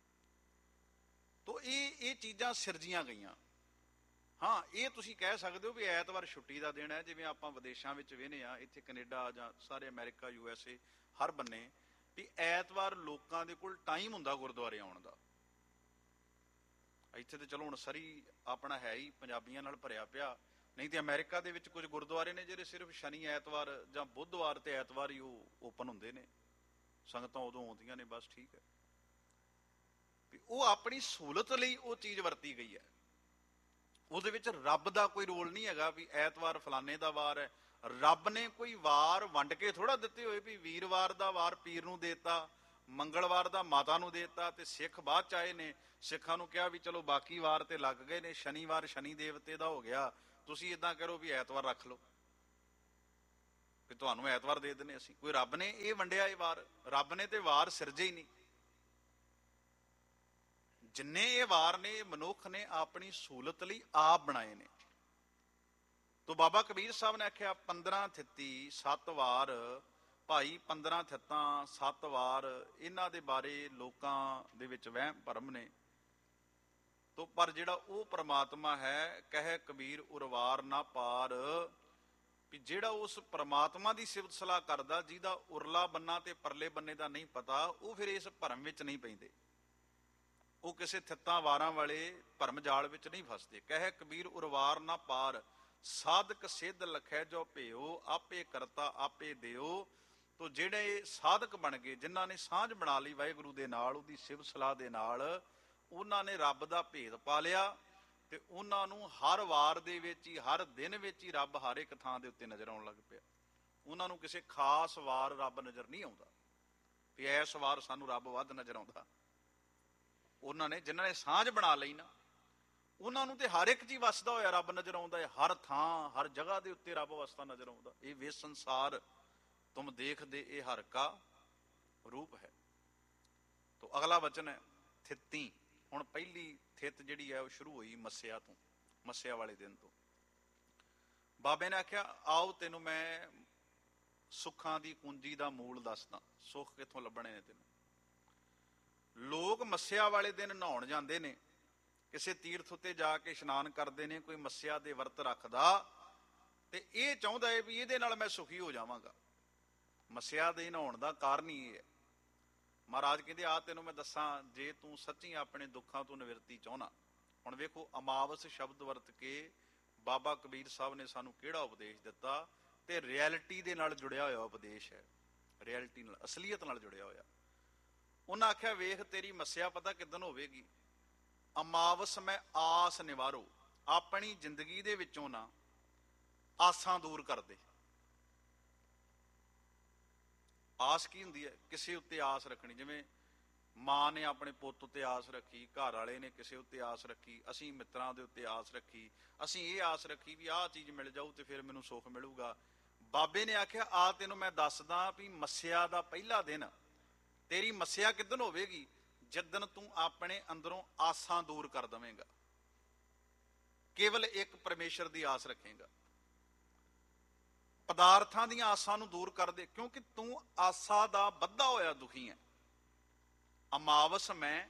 ਤੋ ਇਹ ਚੀਜ਼ਾਂ ਸਿਰਜੀਆਂ ਗਈਆਂ। ਹਾਂ, ਇਹ ਤੁਸੀਂ ਕਹਿ ਸਕਦੇ ਹੋ ਵੀ ਐਤਵਾਰ ਛੁੱਟੀ ਦਾ ਦਿਨ ਹੈ, ਜਿਵੇਂ ਆਪਾਂ ਵਿਦੇਸ਼ਾਂ ਵਿੱਚ ਵੇਖਦੇ ਹਾਂ, ਇੱਥੇ ਕੈਨੇਡਾ ਜਾਂ ਸਾਰੇ ਅਮਰੀਕਾ, USA, ਹਰ ਬੰਨੇ ਵੀ ਐਤਵਾਰ ਲੋਕਾਂ ਦੇ ਕੋਲ ਟਾਈਮ ਹੁੰਦਾ ਗੁਰਦੁਆਰੇ ਆਉਣ ਦਾ। ਇੱਥੇ ਤੇ ਚਲੋ ਹੁਣ ਸਰੀ ਆਪਣਾ ਹੈ ਹੀ ਪੰਜਾਬੀਆਂ ਨਾਲ ਭਰਿਆ ਪਿਆ, ਨਹੀਂ ਤੇ ਅਮਰੀਕਾ ਦੇ ਵਿੱਚ ਕੁਝ ਗੁਰਦੁਆਰੇ ਨੇ ਜਿਹੜੇ ਸਿਰਫ ਸ਼ਨੀ ਐਤਵਾਰ ਜਾਂ ਬੁੱਧਵਾਰ ਤੇ ਐਤਵਾਰ ਹੀ ਉਹ ਓਪਨ ਹੁੰਦੇ ਨੇ, ਸੰਗਤਾਂ ਉਦੋਂ ਆਉਂਦੀਆਂ ਨੇ, ਬਸ ਠੀਕ ਹੈ। ਵੀ ਉਹ ਆਪਣੀ ਸਹੂਲਤ ਲਈ ਉਹ ਚੀਜ਼ ਵਰਤੀ ਗਈ ਹੈ, ਉਹਦੇ ਵਿੱਚ ਰੱਬ ਦਾ ਕੋਈ ਰੋਲ ਨਹੀਂ ਹੈਗਾ ਵੀ ਐਤਵਾਰ ਫਲਾਣੇ ਦਾ ਵਾਰ ਹੈ। ਰੱਬ ਨੇ ਕੋਈ ਵਾਰ ਵੰਡ ਕੇ ਥੋੜਾ ਦਿੱਤੇ ਹੋਏ ਵੀ ਵੀਰਵਾਰ ਦਾ ਵਾਰ ਪੀਰ ਨੂੰ ਦੇਤਾ, ਮੰਗਲਵਾਰ ਦਾ ਮਾਤਾ ਨੂੰ ਦੇਤਾ, ਤੇ ਸਿੱਖ ਬਾਅਦ ਚ ਆਏ ਨੇ, ਸਿੱਖਾਂ ਨੂੰ ਕਿਹਾ ਵੀ ਚਲੋ ਬਾਕੀ ਵਾਰ ਤੇ ਲੱਗ ਗਏ ਨੇ, ਸ਼ਨੀਵਾਰ ਸ਼ਨੀ ਦੇਵਤੇ ਦਾ ਹੋ ਗਿਆ, ਤੁਸੀਂ ਏਦਾਂ ਕਰੋ ਵੀ ਐਤਵਾਰ ਰੱਖ ਲਓ, ਵੀ ਤੁਹਾਨੂੰ ਐਤਵਾਰ ਦੇ ਦਿੰਦੇ ਅਸੀਂ। ਕੋਈ ਰੱਬ ਨੇ ਇਹ ਵੰਡਿਆ ਇਹ ਵਾਰ? ਰੱਬ ਨੇ ਤੇ ਵਾਰ ਸਿਰਜੇ ਹੀ ਨਹੀਂ। ਜਿੰਨੇ ਇਹ ਵਾਰ ਨੇ ਇਹ ਮਨੁੱਖ ਨੇ ਆਪਣੀ ਸਹੂਲਤ ਲਈ ਆਪ ਬਣਾਏ ਨੇ। ਤੋ ਬਾਬਾ ਕਬੀਰ ਸਾਹਿਬ ਨੇ ਆਖਿਆ 15 ਥਿੱਤੀ 7 ਵਾਰ। ਭਾਈ 15 ਥਿੱਤਾਂ 7 ਵਾਰ, ਇਹਨਾਂ ਦੇ ਬਾਰੇ ਲੋਕਾਂ ਦੇ ਵਿੱਚ ਵਹਿਮ ਭਰਮ ਨੇ। ਤੋ ਪਰ ਜਿਹੜਾ ਉਹ ਪ੍ਰਮਾਤਮਾ ਹੈ, ਕਹਿ ਕਬੀਰ ਉਰਵਾਰ ਨਾ ਪਾਰ, ਵੀ ਜਿਹੜਾ ਉਸ ਪ੍ਰਮਾਤਮਾ ਦੀ ਸਿਫਤ ਸਲਾਹ ਕਰਦਾ, ਜਿਹਦਾ ਉਰਲਾ ਬੰਨਾ ਤੇ ਪਰਲੇ ਬੰਨੇ ਦਾ ਨਹੀਂ ਪਤਾ, ਉਹ ਫਿਰ ਇਸ ਭਰਮ ਵਿੱਚ ਨਹੀਂ ਪੈਂਦੇ, ਉਹ ਕਿਸੇ ਥਿੱਤਾਂ ਵਾਰਾਂ ਵਾਲੇ ਭਰਮ ਜਾਲ ਵਿੱਚ ਨਹੀਂ ਫਸਦੇ। ਕਹੇ ਕਬੀਰ ਉਰਵਾਰ ਨਾ ਪਾਰ, ਸਾਧਕ ਸਿੱਧ ਲਖੈ ਜੋ ਭਿਓ, ਆਪੇ ਕਰਤਾ ਆਪੇ ਦਿਓ। ਤੋ ਜਿਹੜੇ ਸਾਧਕ ਬਣ ਗਏ, ਜਿਨ੍ਹਾਂ ਨੇ ਸਾਂਝ ਬਣਾ ਲਈ ਵਾਹਿਗੁਰੂ ਦੇ ਨਾਲ, ਉਹਦੀ ਸਿਫਤ ਸਲਾਹ ਦੇ ਨਾਲ, ਉਹਨਾਂ ਨੇ ਰੱਬ ਦਾ ਭੇਦ ਪਾ ਲਿਆ ਤੇ ਉਹਨਾਂ ਨੂੰ ਹਰ ਵਾਰ ਦੇ ਵਿੱਚ ਹੀ, ਹਰ ਦਿਨ ਵਿੱਚ ਹੀ ਰੱਬ ਹਰ ਇੱਕ ਥਾਂ ਦੇ ਉੱਤੇ ਨਜ਼ਰ ਆਉਣ ਲੱਗ ਪਿਆ। ਉਹਨਾਂ ਨੂੰ ਕਿਸੇ ਖਾਸ ਵਾਰ ਰੱਬ ਨਜ਼ਰ ਨਹੀਂ ਆਉਂਦਾ ਵੀ ਇਸ ਵਾਰ ਸਾਨੂੰ ਰੱਬ ਵੱਧ ਨਜ਼ਰ ਆਉਂਦਾ। ਉਹਨਾਂ ਨੇ, ਜਿਨ੍ਹਾਂ ਨੇ ਸਾਂਝ ਬਣਾ ਲਈ ਨਾ, ਉਹਨਾਂ ਨੂੰ ਤੇ ਹਰ ਇੱਕ 'ਚ ਹੀ ਵਸਦਾ ਹੋਇਆ ਰੱਬ ਨਜ਼ਰ ਆਉਂਦਾ ਹੈ। ਹਰ ਥਾਂ, ਹਰ ਜਗ੍ਹਾ ਦੇ ਉੱਤੇ ਰੱਬ ਵਸਦਾ ਨਜ਼ਰ ਆਉਂਦਾ। ਇਹ ਵੇ ਸੰਸਾਰ ਤੁਮ ਦੇਖਦੇ ਇਹ ਹਰ ਕਾ ਰੂਪ ਹੈ। ਤੋ ਅਗਲਾ ਵਚਨ ਹੈ ਥਿੱਤੀ। ਹੁਣ ਪਹਿਲੀ ਥਿੱਤ ਜਿਹੜੀ ਹੈ ਉਹ ਸ਼ੁਰੂ ਹੋਈ ਮੱਸਿਆ ਤੋਂ, ਮੱਸਿਆ ਵਾਲੇ ਦਿਨ ਤੋਂ। ਬਾਬੇ ਨੇ ਆਖਿਆ ਆਓ ਤੈਨੂੰ ਮੈਂ ਸੁੱਖਾਂ ਦੀ ਕੁੰਜੀ ਦਾ ਮੂਲ ਦੱਸਦਾ, ਸੁੱਖ ਕਿੱਥੋਂ ਲੱਭਣੇ ਨੇ ਤੈਨੂੰ। ਲੋਕ ਮੱਸਿਆ ਵਾਲੇ ਦਿਨ ਨਹਾਉਣ ਜਾਂਦੇ ਨੇ, ਕਿਸੇ ਤੀਰਥ ਉੱਤੇ ਜਾ ਕੇ ਇਸ਼ਨਾਨ ਕਰਦੇ ਨੇ। ਕੋਈ ਮੱਸਿਆ ਦੇ ਵਰਤ ਰੱਖਦਾ ਤੇ ਇਹ ਚਾਹੁੰਦਾ ਹੈ ਵੀ ਇਹਦੇ ਨਾਲ ਮੈਂ ਸੁਖੀ ਹੋ ਜਾਵਾਂਗਾ। ਮੱਸਿਆ ਦੇ ਨਹਾਉਣ ਦਾ ਕਾਰਨ ਹੀ ਇਹ ਹੈ। ਮਹਾਰਾਜ ਕਹਿੰਦੇ ਆ ਤੈਨੂੰ ਮੈਂ ਦੱਸਾਂ, ਜੇ ਤੂੰ ਸੱਚੀ ਆਪਣੇ ਦੁੱਖਾਂ ਤੋਂ ਨਿਵਰਤੀ ਚਾਹੁੰਦਾ। ਹੁਣ ਵੇਖੋ, ਅਮਾਵਸ ਸ਼ਬਦ ਵਰਤ ਕੇ ਬਾਬਾ ਕਬੀਰ ਸਾਹਿਬ ਨੇ ਸਾਨੂੰ ਕਿਹੜਾ ਉਪਦੇਸ਼ ਦਿੱਤਾ, ਤੇ ਰਿਐਲਿਟੀ ਦੇ ਨਾਲ ਜੁੜਿਆ ਹੋਇਆ ਉਪਦੇਸ਼ ਹੈ, ਰਿਐਲਿਟੀ ਨਾਲ, ਅਸਲੀਅਤ ਨਾਲ ਜੁੜਿਆ ਹੋਇਆ। ਉਹਨਾਂ ਆਖਿਆ ਵੇਖ ਤੇਰੀ ਮੱਸਿਆ ਪਤਾ ਕਿੱਦਣ ਹੋਵੇਗੀ, ਅਮਾਵਸ ਮੈਂ ਆਸ ਨਿਵਾਰੋ। ਆਪਣੀ ਜ਼ਿੰਦਗੀ ਦੇ ਵਿੱਚੋਂ ਨਾ ਆਸਾਂ ਦੂਰ ਕਰ ਦੇ। ਆਸ ਕੀ ਹੁੰਦੀ ਹੈ? ਕਿਸੇ ਉੱਤੇ ਆਸ ਰੱਖਣੀ। ਜਿਵੇਂ ਮਾਂ ਨੇ ਆਪਣੇ ਪੁੱਤ ਉੱਤੇ ਆਸ ਰੱਖੀ, ਘਰ ਵਾਲੇ ਨੇ ਕਿਸੇ ਉੱਤੇ ਆਸ ਰੱਖੀ, ਅਸੀਂ ਮਿੱਤਰਾਂ ਦੇ ਉੱਤੇ ਆਸ ਰੱਖੀ, ਅਸੀਂ ਇਹ ਆਸ ਰੱਖੀ ਵੀ ਆਹ ਚੀਜ਼ ਮਿਲ ਜਾਊ ਤੇ ਫਿਰ ਮੈਨੂੰ ਸੁੱਖ ਮਿਲੂਗਾ। ਬਾਬੇ ਨੇ ਆਖਿਆ ਆ ਤੈਨੂੰ ਮੈਂ ਦੱਸਦਾ ਵੀ ਮੱਸਿਆ ਦਾ ਪਹਿਲਾ ਦਿਨ, ਤੇਰੀ ਮੱਸਿਆ ਕਿੱਦਣ ਹੋਵੇਗੀ? ਜਿੱਦਣ ਤੂੰ ਆਪਣੇ ਅੰਦਰੋਂ ਆਸਾਂ ਦੂਰ ਕਰ ਦਵੇਂਗਾ, ਕੇਵਲ ਇੱਕ ਪਰਮੇਸ਼ਰ ਦੀ ਆਸ ਰੱਖੇਂਗਾ। ਪਦਾਰਥਾਂ ਦੀਆਂ ਆਸਾਂ ਨੂੰ ਦੂਰ ਕਰ ਦੇ, ਕਿਉਂਕਿ ਤੂੰ ਆਸਾ ਦਾ ਬੱਧਾ ਹੋਇਆ ਦੁਖੀ ਹੈ। ਅਮਾਵਸ ਮੈਂ,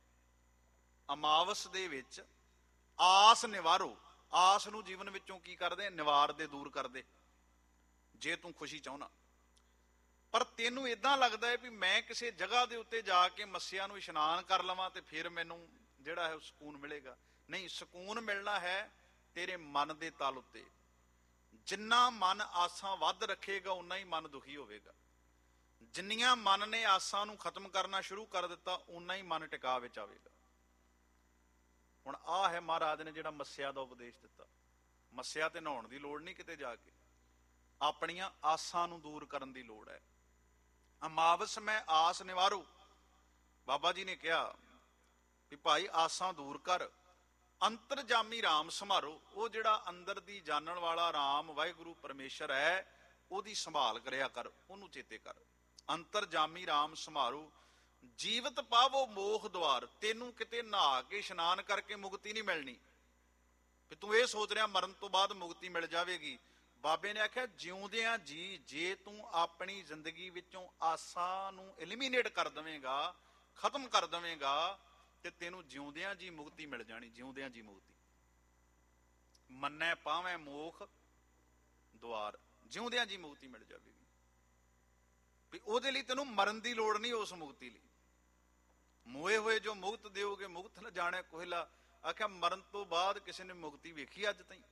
ਅਮਾਵਸ ਦੇ ਵਿੱਚ ਆਸ ਨਿਵਾਰੋ। ਆਸ ਨੂੰ ਜੀਵਨ ਵਿੱਚੋਂ ਕੀ ਕਰਦੇ? ਨਿਵਾਰ ਦੇ, ਦੂਰ ਕਰਦੇ, ਜੇ ਤੂੰ ਖੁਸ਼ੀ ਚਾਹੁੰਦਾ। ਪਰ ਤੈਨੂੰ ਇਦਾਂ ਲੱਗਦਾ ਹੈ ਵੀ ਮੈਂ ਕਿਸੇ ਜਗ੍ਹਾ ਦੇ ਉੱਤੇ ਜਾ ਕੇ ਮੱਸਿਆ ਨੂੰ ਇਸ਼ਨਾਨ ਕਰ ਲਵਾਂ ਤੇ ਫਿਰ ਮੈਨੂੰ ਜਿਹੜਾ ਹੈ ਉਹ ਸਕੂਨ ਮਿਲੇਗਾ। ਨਹੀਂ, ਸਕੂਨ ਮਿਲਣਾ ਹੈ ਤੇਰੇ ਮਨ ਦੇ ਤਲ ਉੱਤੇ। ਜਿੰਨਾ ਮਨ ਆਸਾਂ ਵੱਧ ਰੱਖੇਗਾ ਉਨਾ ਹੀ ਮਨ ਦੁਖੀ ਹੋਵੇਗਾ। ਜਿੰਨੀਆਂ ਮਨ ਨੇ ਆਸਾਂ ਨੂੰ ਖਤਮ ਕਰਨਾ ਸ਼ੁਰੂ ਕਰ ਦਿੱਤਾ, ਉਨਾ ਹੀ ਮਨ ਟਿਕਾ ਵਿੱਚ ਆਵੇਗਾ। ਹੁਣ ਆਹ ਹੈ ਮਹਾਰਾਜ ਨੇ ਜਿਹੜਾ ਮੱਸਿਆ ਦਾ ਉਪਦੇਸ਼ ਦਿੱਤਾ। ਮੱਸਿਆ ਤੇ ਨਹਾਉਣ ਦੀ ਲੋੜ ਨਹੀਂ, ਕਿਤੇ ਜਾ ਕੇ ਆਪਣੀਆਂ ਆਸਾਂ ਨੂੰ ਦੂਰ ਕਰਨ ਦੀ ਲੋੜ ਹੈ। ਅਮਾਵਸ ਮੈਂ ਆਸ ਨਿਵਾਰੋ। ਬਾਬਾ ਜੀ ਨੇ ਕਿਹਾ ਵੀ ਭਾਈ ਆਸਾਂ ਦੂਰ ਕਰ, ਅੰਤਰਜਾਮੀ ਰਾਮ ਸੰਭਾਰੋ। ਉਹ ਜਿਹੜਾ ਅੰਦਰ ਦੀ ਜਾਣਨ ਵਾਲਾ ਰਾਮ ਵਾਹਿਗੁਰੂ ਪਰਮੇਸ਼ਰ ਹੈ, ਉਹਦੀ ਸੰਭਾਲ ਕਰਿਆ ਕਰ, ਉਹਨੂੰ ਚੇਤੇ ਕਰ। ਅੰਤਰਜਾਮੀ ਰਾਮ ਸੰਭਾਰੋ, ਜੀਵਤ ਪਾਵੋ ਮੋਖ ਦੁਆਰ। ਤੈਨੂੰ ਕਿਤੇ ਨਹਾ ਕੇ ਇਸ਼ਨਾਨ ਕਰਕੇ ਮੁਕਤੀ ਨਹੀਂ ਮਿਲਣੀ ਵੀ ਤੂੰ ਇਹ ਸੋਚ ਰਿਹਾ ਮਰਨ ਤੋਂ ਬਾਅਦ ਮੁਕਤੀ ਮਿਲ ਜਾਵੇਗੀ। ਬਾਬੇ ਨੇ ਆਖਿਆ ਜਿਉਂਦਿਆਂ ਜੀ ਜੇ ਤੂੰ ਆਪਣੀ ਜ਼ਿੰਦਗੀ ਵਿੱਚੋਂ ਆਸਾਂ ਨੂੰ ਐਲੀਮੀਨੇਟ ਕਰ ਦਵੇਂਗਾ, ਖਤਮ ਕਰ ਦਵੇਂਗਾ, ਤੇ ਤੈਨੂੰ ਜਿਉਂਦਿਆਂ ਜੀ ਮੁਕਤੀ ਮਿਲ ਜਾਣੀ। ਜਿਉਂਦਿਆਂ ਜੀ ਮੁਕਤੀ। ਮੰਨੈ ਪਾਵੇਂ ਮੋਖ ਦੁਆਰ, ਜਿਉਂਦਿਆਂ ਜੀ ਮੁਕਤੀ ਮਿਲ ਜਾਵੇਗੀ। ਵੀ ਉਹਦੇ ਲਈ ਤੈਨੂੰ ਮਰਨ ਦੀ ਲੋੜ ਨਹੀਂ। ਉਸ ਮੁਕਤੀ ਲਈ ਮੋਏ ਹੋਏ ਜੋ ਮੁਕਤ ਦਿਓਗੇ ਮੁਕਤ ਨਾ ਜਾਣੈ ਕੋਹਿਲਾ। ਆਖਿਆ ਮਰਨ ਤੋਂ ਬਾਅਦ ਕਿਸੇ ਨੇ ਮੁਕਤੀ ਵੇਖੀ ਅੱਜ ਤਾਈਂ?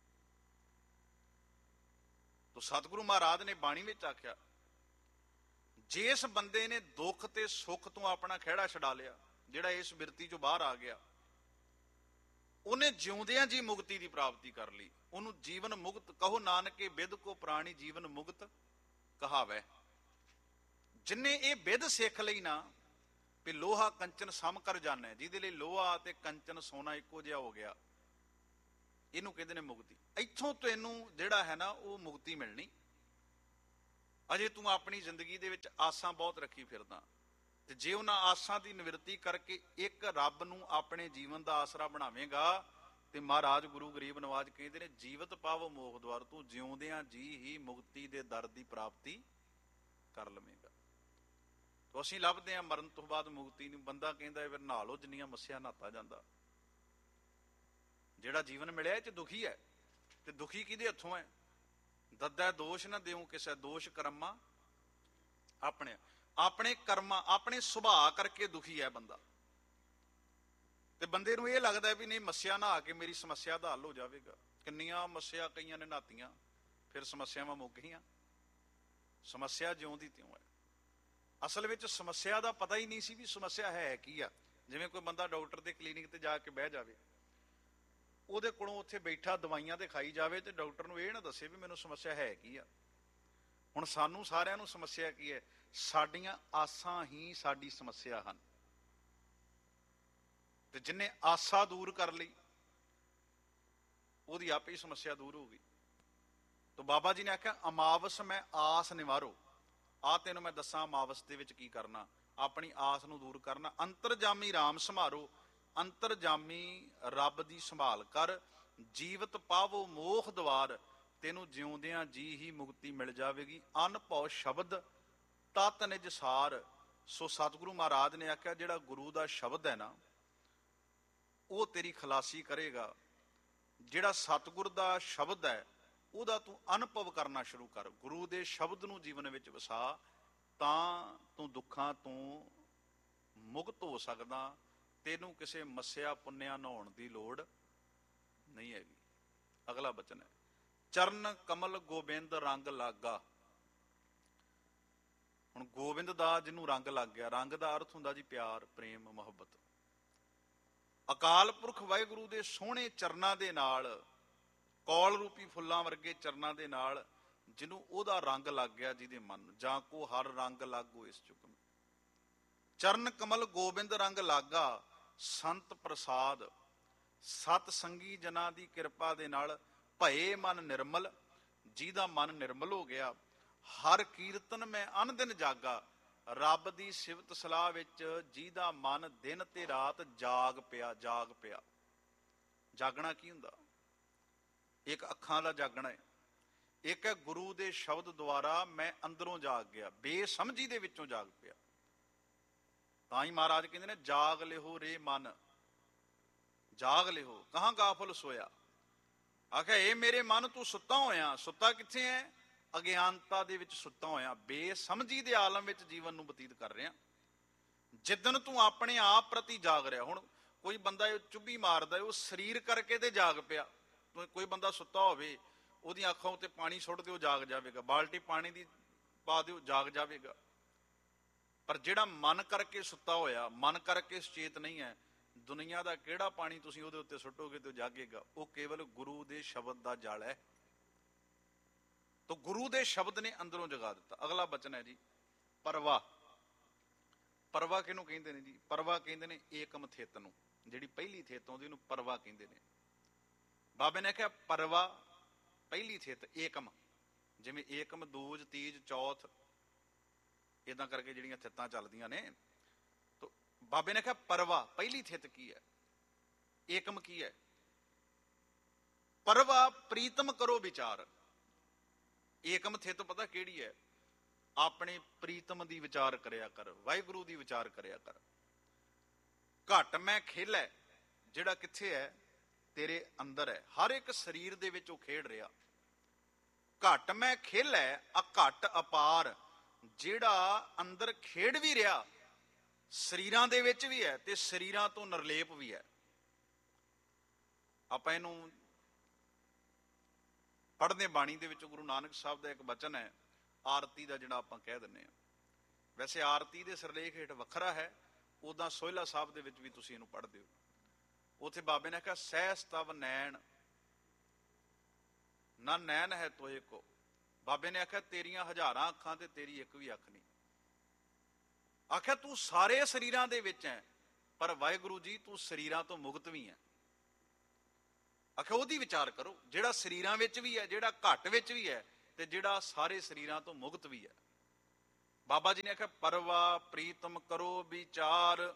ਤੋ ਸਤਿਗੁਰੂ ਮਹਾਰਾਜ ਨੇ ਬਾਣੀ ਵਿੱਚ ਆਖਿਆ ਜਿਸ ਬੰਦੇ ਨੇ ਦੁੱਖ ਤੇ ਸੁੱਖ ਤੋਂ ਆਪਣਾ ਖਹਿੜਾ ਛਡਾ ਲਿਆ, ਜਿਹੜਾ ਇਸ ਬਿਰਤੀ ਚੋਂ ਬਾਹਰ ਆ ਗਿਆ, ਉਹਨੇ ਜਿਉਂਦਿਆਂ ਜੀ ਮੁਕਤੀ ਦੀ ਪ੍ਰਾਪਤੀ ਕਰ ਲਈ। ਉਹਨੂੰ ਜੀਵਨ ਮੁਕਤ ਕਹੋ ਨਾਨਕੇ ਬਿਦ ਕੋ ਪ੍ਰਾਣੀ ਜੀਵਨ ਮੁਕਤ ਕਹਾਵੈ। ਜਿੰਨੇ ਇਹ ਬਿਦ ਸਿੱਖ ਲਈ ਨਾ ਵੀ ਲੋਹਾ ਕੰਚਨ ਸਮ ਕਰ ਜਾਣਾ, ਜਿਹਦੇ ਲਈ ਲੋਹਾ ਤੇ ਕੰਚਨ ਸੋਨਾ ਇੱਕੋ ਜਿਹਾ ਹੋ ਗਿਆ, ਇਹਨੂੰ ਕਹਿੰਦੇ ਨੇ ਮੁਕਤੀ। ਇੱਥੋਂ ਤੈਨੂੰ ਜਿਹੜਾ ਹੈ ਨਾ ਉਹ ਮੁਕਤੀ ਮਿਲਣੀ। ਅਜੇ ਤੂੰ ਆਪਣੀ ਜ਼ਿੰਦਗੀ ਦੇ ਵਿੱਚ ਆਸਾਂ ਬਹੁਤ ਰੱਖੀ ਫਿਰਦਾ, ਤੇ ਜੇ ਉਹਨਾਂ ਆਸਾਂ ਦੀ ਨਿਵਰਤੀ ਕਰਕੇ ਇੱਕ ਰੱਬ ਨੂੰ ਆਪਣੇ ਜੀਵਨ ਦਾ ਆਸਰਾ ਬਣਾਵੇਂਗਾ ਤੇ ਮਹਾਰਾਜ ਗੁਰੂ ਗਰੀਬ ਨਵਾਜ ਕਹਿੰਦੇ ਨੇ ਜੀਵਤ ਪਾਵ ਮੋਖ ਦੁਆਰ। ਤੂੰ ਜਿਉਂਦਿਆਂ ਜੀ ਹੀ ਮੁਕਤੀ ਦੇ ਦਰ ਦੀ ਪ੍ਰਾਪਤੀ ਕਰ ਲਵੇਂਗਾ। ਤੋ ਅਸੀਂ ਲੱਭਦੇ ਹਾਂ ਮਰਨ ਤੋਂ ਬਾਅਦ ਮੁਕਤੀ ਨੂੰ। ਬੰਦਾ ਕਹਿੰਦਾ ਫਿਰ ਨਹਾ ਲਓ, ਜਿੰਨੀਆਂ ਮੱਸਿਆ ਨਹਾਤਾ ਜਾਂਦਾ। ਜਿਹੜਾ ਜੀਵਨ ਮਿਲਿਆ ਇਹ ਚ ਦੁਖੀ ਹੈ, ਤੇ ਦੁਖੀ ਕਿਹਦੇ ਹੱਥੋਂ ਹੈ? ਦੱਦੈ ਦੋਸ਼ ਨਾ ਦਿਉ ਕਿਸੇ, ਦੋਸ਼ ਕਰਮਾਂ ਆਪਣੇ। ਆਪਣੇ ਕਰਮਾਂ, ਆਪਣੇ ਸੁਭਾਅ ਕਰਕੇ ਦੁਖੀ ਹੈ ਬੰਦਾ, ਤੇ ਬੰਦੇ ਨੂੰ ਇਹ ਲੱਗਦਾ ਵੀ ਨਹੀਂ ਮੱਸਿਆ ਨਹਾ ਕੇ ਮੇਰੀ ਸਮੱਸਿਆ ਦਾ ਹੱਲ ਹੋ ਜਾਵੇਗਾ। ਕਿੰਨੀਆਂ ਮੱਸਿਆ ਕਈਆਂ ਨੇ ਨਹਾਤੀਆਂ, ਫਿਰ ਸਮੱਸਿਆਵਾਂ ਮੁੱਕ ਗਈਆਂ। ਸਮੱਸਿਆ ਜਿਉਂ ਦੀ ਤਿਉਂ ਹੈ। ਅਸਲ ਵਿੱਚ ਸਮੱਸਿਆ ਦਾ ਪਤਾ ਹੀ ਨਹੀਂ ਸੀ ਵੀ ਸਮੱਸਿਆ ਹੈ ਕੀ ਆ। ਜਿਵੇਂ ਕੋਈ ਬੰਦਾ ਡਾਕਟਰ ਦੇ ਕਲੀਨਿਕ ਤੇ ਜਾ ਕੇ ਬਹਿ ਜਾਵੇ, ਉਹਦੇ ਕੋਲੋਂ ਉੱਥੇ ਬੈਠਾ ਦਵਾਈਆਂ ਤੇ ਖਾਈ ਜਾਵੇ, ਤੇ ਡਾਕਟਰ ਨੂੰ ਇਹ ਨਾ ਦੱਸੇ ਵੀ ਮੈਨੂੰ ਸਮੱਸਿਆ ਹੈ ਕੀ ਆ। ਹੁਣ ਸਾਨੂੰ ਸਾਰਿਆਂ ਨੂੰ ਸਮੱਸਿਆ ਕੀ ਹੈ? ਸਾਡੀਆਂ ਆਸਾਂ ਹੀ ਸਾਡੀ ਸਮੱਸਿਆ ਹਨ, ਤੇ ਜਿੰਨੇ ਆਸਾ ਦੂਰ ਕਰ ਲਈ ਉਹਦੀ ਆਪੇ ਹੀ ਸਮੱਸਿਆ ਦੂਰ ਹੋ ਗਈ। ਤਾਂ ਬਾਬਾ ਜੀ ਨੇ ਆਖਿਆ ਅਮਾਵਸ ਮੈਂ ਆਸ ਨਿਵਾਰੋ। ਆਹ ਤੈਨੂੰ ਮੈਂ ਦੱਸਾਂ ਅਮਾਵਸ ਦੇ ਵਿੱਚ ਕੀ ਕਰਨਾ, ਆਪਣੀ ਆਸ ਨੂੰ ਦੂਰ ਕਰਨਾ। ਅੰਤਰਜਾਮੀ ਰਾਮ ਸੰਭਾਰੋ, ਅੰਤਰਜਾਮੀ ਰੱਬ ਦੀ ਸੰਭਾਲ ਕਰ। ਜੀਵਤ ਪਾਵੋ ਮੋਖ ਦਵਾਰ, ਤੈਨੂੰ ਜਿਉਂਦਿਆਂ ਜੀ ਹੀ ਮੁਕਤੀ ਮਿਲ ਜਾਵੇਗੀ। ਅਨਭਉ ਸ਼ਬਦ ਤਤ ਨਿਜ ਸਾਰ। ਸੋ ਸਤਿਗੁਰੂ ਮਹਾਰਾਜ ਨੇ ਆਖਿਆ ਜਿਹੜਾ ਗੁਰੂ ਦਾ ਸ਼ਬਦ ਹੈ ਨਾ, ਉਹ ਤੇਰੀ ਖਲਾਸੀ ਕਰੇਗਾ। ਜਿਹੜਾ ਸਤਿਗੁਰ ਦਾ ਸ਼ਬਦ ਹੈ ਉਹਦਾ ਤੂੰ ਅਨੁਭਵ ਕਰਨਾ ਸ਼ੁਰੂ ਕਰ। ਗੁਰੂ ਦੇ ਸ਼ਬਦ ਨੂੰ ਜੀਵਨ ਵਿੱਚ ਵਸਾ, ਤਾਂ ਤੂੰ ਦੁੱਖਾਂ ਤੋਂ ਮੁਕਤ ਹੋ ਸਕਦਾ। ਤੈਨੂੰ ਕਿਸੇ ਮੱਸਿਆ ਪੁੰਨਿਆ ਨਹਾਉਣ ਦੀ ਲੋੜ ਨਹੀਂ ਹੈਗੀ। ਅਗਲਾ ਬਚਨ ਹੈ, ਚਰਨ ਕਮਲ ਗੋਬਿੰਦ ਰੰਗ ਲਾਗਾ। ਹੁਣ ਗੋਬਿੰਦ ਦਾ ਜਿਹਨੂੰ ਰੰਗ ਲੱਗ ਗਿਆ, ਰੰਗ ਦਾ ਅਰਥ ਹੁੰਦਾ ਜੀ ਪਿਆਰ, ਪ੍ਰੇਮ, ਮੁਹੱਬਤ। ਅਕਾਲ ਪੁਰਖ ਵਾਹਿਗੁਰੂ ਦੇ ਸੋਹਣੇ ਚਰਨਾਂ ਦੇ ਨਾਲ, ਕੌਲ ਰੂਪੀ ਫੁੱਲਾਂ ਵਰਗੇ ਚਰਨਾਂ ਦੇ ਨਾਲ ਜਿਹਨੂੰ ਉਹਦਾ ਰੰਗ ਲੱਗ ਗਿਆ, ਜਿਹਦੇ ਮਨ ਜਾਂ ਕੋ ਹਰ ਰੰਗ ਲਾਗੋ ਇਸ ਚੁੱਕ। ਚਰਨ ਕਮਲ ਗੋਬਿੰਦ ਰੰਗ ਲਾਗਾ, ਸੰਤ ਪ੍ਰਸਾਦ। ਸਤ ਸੰਗੀ ਜਨਾਂ ਦੀ ਕਿਰਪਾ ਦੇ ਨਾਲ ਭਏ ਮਨ ਨਿਰਮਲ। ਜਿਹਦਾ ਮਨ ਨਿਰਮਲ ਹੋ ਗਿਆ, ਹਰ ਕੀਰਤਨ ਮੈਂ ਅਨਦਿਨ ਜਾਗਾ। ਰੱਬ ਦੀ ਸਿਫਤ ਸਲਾਹ ਵਿੱਚ ਜਿਹਦਾ ਮਨ ਦਿਨ ਤੇ ਰਾਤ ਜਾਗ ਪਿਆ। ਜਾਗ ਪਿਆ, ਜਾਗਣਾ ਕੀ ਹੁੰਦਾ? ਇੱਕ ਅੱਖਾਂ ਦਾ ਜਾਗਣਾ ਹੈ, ਇੱਕ ਹੈ ਗੁਰੂ ਦੇ ਸ਼ਬਦ ਦੁਆਰਾ ਮੈਂ ਅੰਦਰੋਂ ਜਾਗ ਗਿਆ, ਬੇਸਮਝੀ ਦੇ ਵਿੱਚੋਂ ਜਾਗ ਪਿਆ। ਤਾਂ ਹੀ ਮਹਾਰਾਜ ਕਹਿੰਦੇ ਨੇ ਜਾਗ ਲਿਹੋ ਰੇ ਮਨ, ਜਾਗ ਲਿਹੋ ਕਹਾਂ ਗਾਫਲ ਸੋਇਆ। ਆਖਿਆ ਇਹ ਮੇਰੇ ਮਨ ਤੂੰ ਸੁੱਤਾ ਹੋਇਆ। ਸੁੱਤਾ ਕਿੱਥੇ ਹੈ? ਅਗਿਆਨਤਾ ਦੇ ਵਿੱਚ ਸੁੱਤਾ ਹੋਇਆ, ਬੇਸਮਝੀ ਦੇ ਆਲਮ ਵਿੱਚ ਜੀਵਨ ਨੂੰ ਬਤੀਤ ਕਰ ਰਿਹਾ। ਜਿੱਦਣ ਤੂੰ ਆਪਣੇ ਆਪ ਪ੍ਰਤੀ ਜਾਗ ਰਿਹਾ। ਹੁਣ ਕੋਈ ਬੰਦਾ ਚੁੱਭੀ ਮਾਰਦਾ, ਉਹ ਸਰੀਰ ਕਰਕੇ ਤੇ ਜਾਗ ਪਿਆ। ਕੋਈ ਬੰਦਾ ਸੁੱਤਾ ਹੋਵੇ, ਉਹਦੀਆਂ ਅੱਖਾਂ ਉੱਤੇ ਪਾਣੀ ਸੁੱਟ ਦਿਓ, ਜਾਗ ਜਾਵੇਗਾ। ਬਾਲਟੀ ਪਾਣੀ ਦੀ ਪਾ ਦਿਓ, ਜਾਗ ਜਾਵੇਗਾ। ਪਰ ਜਿਹੜਾ ਮਨ ਕਰਕੇ ਸੁੱਤਾ ਹੋਇਆ, ਮਨ ਕਰਕੇ ਸੁਚੇਤ ਨਹੀਂ ਹੈ, ਦੁਨੀਆ ਦਾ ਕਿਹੜਾ ਪਾਣੀ ਤੁਸੀਂ ਉਹਦੇ ਉੱਤੇ ਸੁੱਟੋਗੇ ਤੇ ਉਹ ਜਾਗੇਗਾ। ਉਹ ਕੇਵਲ ਗੁਰੂ ਦੇ ਸ਼ਬਦ ਦਾ ਜਲ ਹੈ। ਤਾਂ ਗੁਰੂ ਦੇ ਸ਼ਬਦ ਨੇ ਅੰਦਰੋਂ ਜਗਾ ਦਿੱਤਾ। ਅਗਲਾ ਬਚਨ ਹੈ ਜੀ ਪਰਵਾ। ਪਰਵਾ ਕਿਹਨੂੰ ਕਹਿੰਦੇ ਨੇ ਜੀ? ਪਰਵਾ ਕਹਿੰਦੇ ਨੇ ਏਕਮ ਥਿਤ ਨੂੰ। ਜਿਹੜੀ ਪਹਿਲੀ ਥਿਤ ਆਉਂਦੀ ਉਹਨੂੰ ਪਰਵਾ ਕਹਿੰਦੇ ਨੇ। ਬਾਬੇ ਨੇ ਕਿਹਾ ਪਰਵਾ ਪਹਿਲੀ ਥਿਤ, ਏਕਮ। ਜਿਵੇਂ ਏਕਮ ਦੂਜ ਤੀਜ ਚੌਥ, ਇਦਾਂ ਕਰਕੇ ਜਿਹੜੀਆਂ ਥਿੱਤਾਂ ਚੱਲਦੀਆਂ ਨੇ। ਤਾਂ ਬਾਬੇ ਨੇ ਕਿਹਾ ਪਰਵਾ ਪਹਿਲੀ ਥਿਤ ਕੀ ਹੈ, ਏਕਮ ਕੀ ਹੈ? ਪਰਵਾ ਪ੍ਰੀਤਮ ਕਰੋ ਵਿਚਾਰ। ਏਕਮ ਥਿਤ ਪਤਾ ਕਿਹੜੀ ਹੈ? ਆਪਣੇ ਪ੍ਰੀਤਮ ਦੀ ਵਿਚਾਰ ਕਰਿਆ ਕਰ, ਵਾਹਿਗੁਰੂ ਦੀ ਵਿਚਾਰ ਕਰਿਆ ਕਰ। ਘਟ ਮੈਂ ਖੇਲੈ, ਜਿਹੜਾ ਕਿੱਥੇ ਹੈ? ਤੇਰੇ ਅੰਦਰ ਹੈ। ਹਰ ਇੱਕ ਸਰੀਰ ਦੇ ਵਿੱਚ ਉਹ ਖੇਡ ਰਿਹਾ। ਘਟ ਮੈਂ ਖੇਲੈ ਅਘਟ ਅਪਾਰ, ਜਿਹੜਾ ਅੰਦਰ ਖੇਡ ਵੀ ਰਿਹਾ, ਸਰੀਰਾਂ ਦੇ ਵਿੱਚ ਵੀ ਹੈ ਤੇ ਸਰੀਰਾਂ ਤੋਂ ਨਿਰਲੇਪ ਵੀ ਹੈ। ਆਪਾਂ ਇਹਨੂੰ ਪੜ੍ਹਦੇ ਬਾਣੀ ਦੇ ਵਿੱਚ ਗੁਰੂ ਨਾਨਕ ਸਾਹਿਬ ਦਾ ਇੱਕ ਬਚਨ ਹੈ, ਆਰਤੀ ਦਾ, ਜਿਹੜਾ ਆਪਾਂ ਕਹਿ ਦਿੰਦੇ ਹਾਂ। ਵੈਸੇ ਆਰਤੀ ਦੇ ਸਿਰਲੇਖ ਹੇਠ ਵੱਖਰਾ ਹੈ, ਉਦਾਂ ਸੋਹਿਲਾ ਸਾਹਿਬ ਦੇ ਵਿੱਚ ਵੀ ਤੁਸੀਂ ਇਹਨੂੰ ਪੜ੍ਹਦੇ ਹੋ। ਉੱਥੇ ਬਾਬੇ ਨੇ ਕਿਹਾ ਸਹਿਸ ਤਵ ਨੈਣ ਨਾ ਨੈਣ ਹੈ ਤੋਏ ਕੋ। ਬਾਬੇ ਨੇ ਆਖਿਆ ਤੇਰੀਆਂ ਹਜ਼ਾਰਾਂ ਅੱਖਾਂ ਤੇ ਤੇਰੀ ਇੱਕ ਵੀ ਅੱਖ ਨਹੀਂ। ਆਖਿਆ ਤੂੰ ਸਾਰੇ ਸਰੀਰਾਂ ਦੇ ਵਿੱਚ ਹੈ, ਪਰ ਵਾਹਿਗੁਰੂ ਜੀ ਤੂੰ ਸਰੀਰਾਂ ਤੋਂ ਮੁਕਤ ਵੀ ਹੈ। ਆਖਿਆ ਉਹਦੀ ਵਿਚਾਰ ਕਰੋ, ਜਿਹੜਾ ਸਰੀਰਾਂ ਵਿੱਚ ਵੀ ਹੈ, ਜਿਹੜਾ ਘਟ ਵਿੱਚ ਵੀ ਹੈ, ਤੇ ਜਿਹੜਾ ਸਾਰੇ ਸਰੀਰਾਂ ਤੋਂ ਮੁਕਤ ਵੀ ਹੈ। ਬਾਬਾ ਜੀ ਨੇ ਆਖਿਆ ਪਰਵਾ ਪ੍ਰੀਤਮ ਕਰੋ ਵਿਚਾਰ।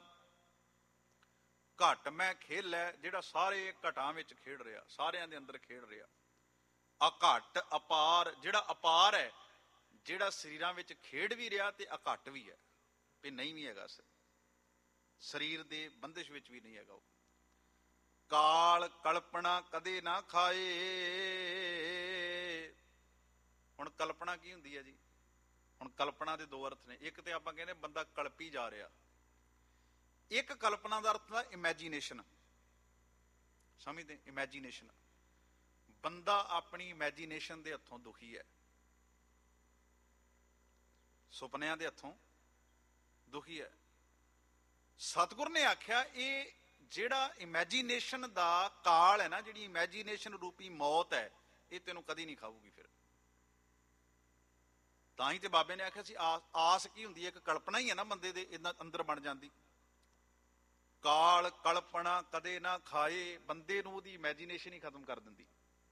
ਘਟ ਮੈਂ ਖੇਲੈ, ਜਿਹੜਾ ਸਾਰੇ ਘਟਾਂ ਵਿੱਚ ਖੇਡ ਰਿਹਾ, ਸਾਰਿਆਂ ਦੇ ਅੰਦਰ ਖੇਡ ਰਿਹਾ। ਅਘਟ ਅਪਾਰ, ਜਿਹੜਾ ਅਪਾਰ ਹੈ, ਜਿਹੜਾ ਸਰੀਰਾਂ ਵਿੱਚ ਖੇਡ ਵੀ ਰਿਹਾ ਤੇ ਅਘਟ ਵੀ ਹੈ, ਵੀ ਨਹੀਂ ਵੀ ਹੈਗਾ, ਸਰੀਰ ਦੇ ਬੰਦਿਸ਼ ਵਿੱਚ ਵੀ ਨਹੀਂ ਹੈਗਾ ਉਹ। ਕਾਲ ਕਲਪਨਾ ਕਦੇ ਨਾ ਖਾਏ, ਹੁਣ ਕਲਪਨਾ ਕੀ ਹੁੰਦੀ ਹੈ ਜੀ? ਹੁਣ ਕਲਪਨਾ ਦੇ ਦੋ ਅਰਥ ਨੇ। ਇੱਕ ਤੇ ਆਪਾਂ ਕਹਿੰਦੇ ਬੰਦਾ ਕਲਪੀ ਜਾ ਰਿਹਾ, ਇੱਕ ਕਲਪਨਾ ਦਾ ਅਰਥ ਹੈ ਇਮੈਜੀਨੇਸ਼ਨ। ਸਮਝਦੇ? ਇਮੈਜੀਨੇਸ਼ਨ, ਬੰਦਾ ਆਪਣੀ ਇਮੈਜੀਨੇਸ਼ਨ ਦੇ ਹੱਥੋਂ ਦੁਖੀ ਹੈ, ਸੁਪਨਿਆਂ ਦੇ ਹੱਥੋਂ ਦੁਖੀ ਹੈ। ਸਤਿਗੁਰ ਨੇ ਆਖਿਆ ਇਹ ਜਿਹੜਾ ਇਮੈਜੀਨੇਸ਼ਨ ਦਾ ਕਾਲ ਹੈ ਨਾ, ਜਿਹੜੀ ਇਮੈਜੀਨੇਸ਼ਨ ਰੂਪੀ ਮੌਤ ਹੈ, ਇਹ ਤੈਨੂੰ ਕਦੀ ਨਹੀਂ ਖਾਊਗੀ। ਫਿਰ ਤਾਂ ਹੀ ਤੇ ਬਾਬੇ ਨੇ ਆਖਿਆ ਸੀ ਆਸ ਕੀ ਹੁੰਦੀ ਹੈ? ਇੱਕ ਕਲਪਨਾ ਹੀ ਹੈ ਨਾ ਬੰਦੇ ਦੇ ਅੰਦਰ ਬਣ ਜਾਂਦੀ। ਕਾਲ ਕਲਪਨਾ ਕਦੇ ਨਾ ਖਾਏ, ਬੰਦੇ ਨੂੰ ਉਹਦੀ ਇਮੈਜੀਨੇਸ਼ਨ ਹੀ ਖਤਮ ਕਰ ਦਿੰਦੀ।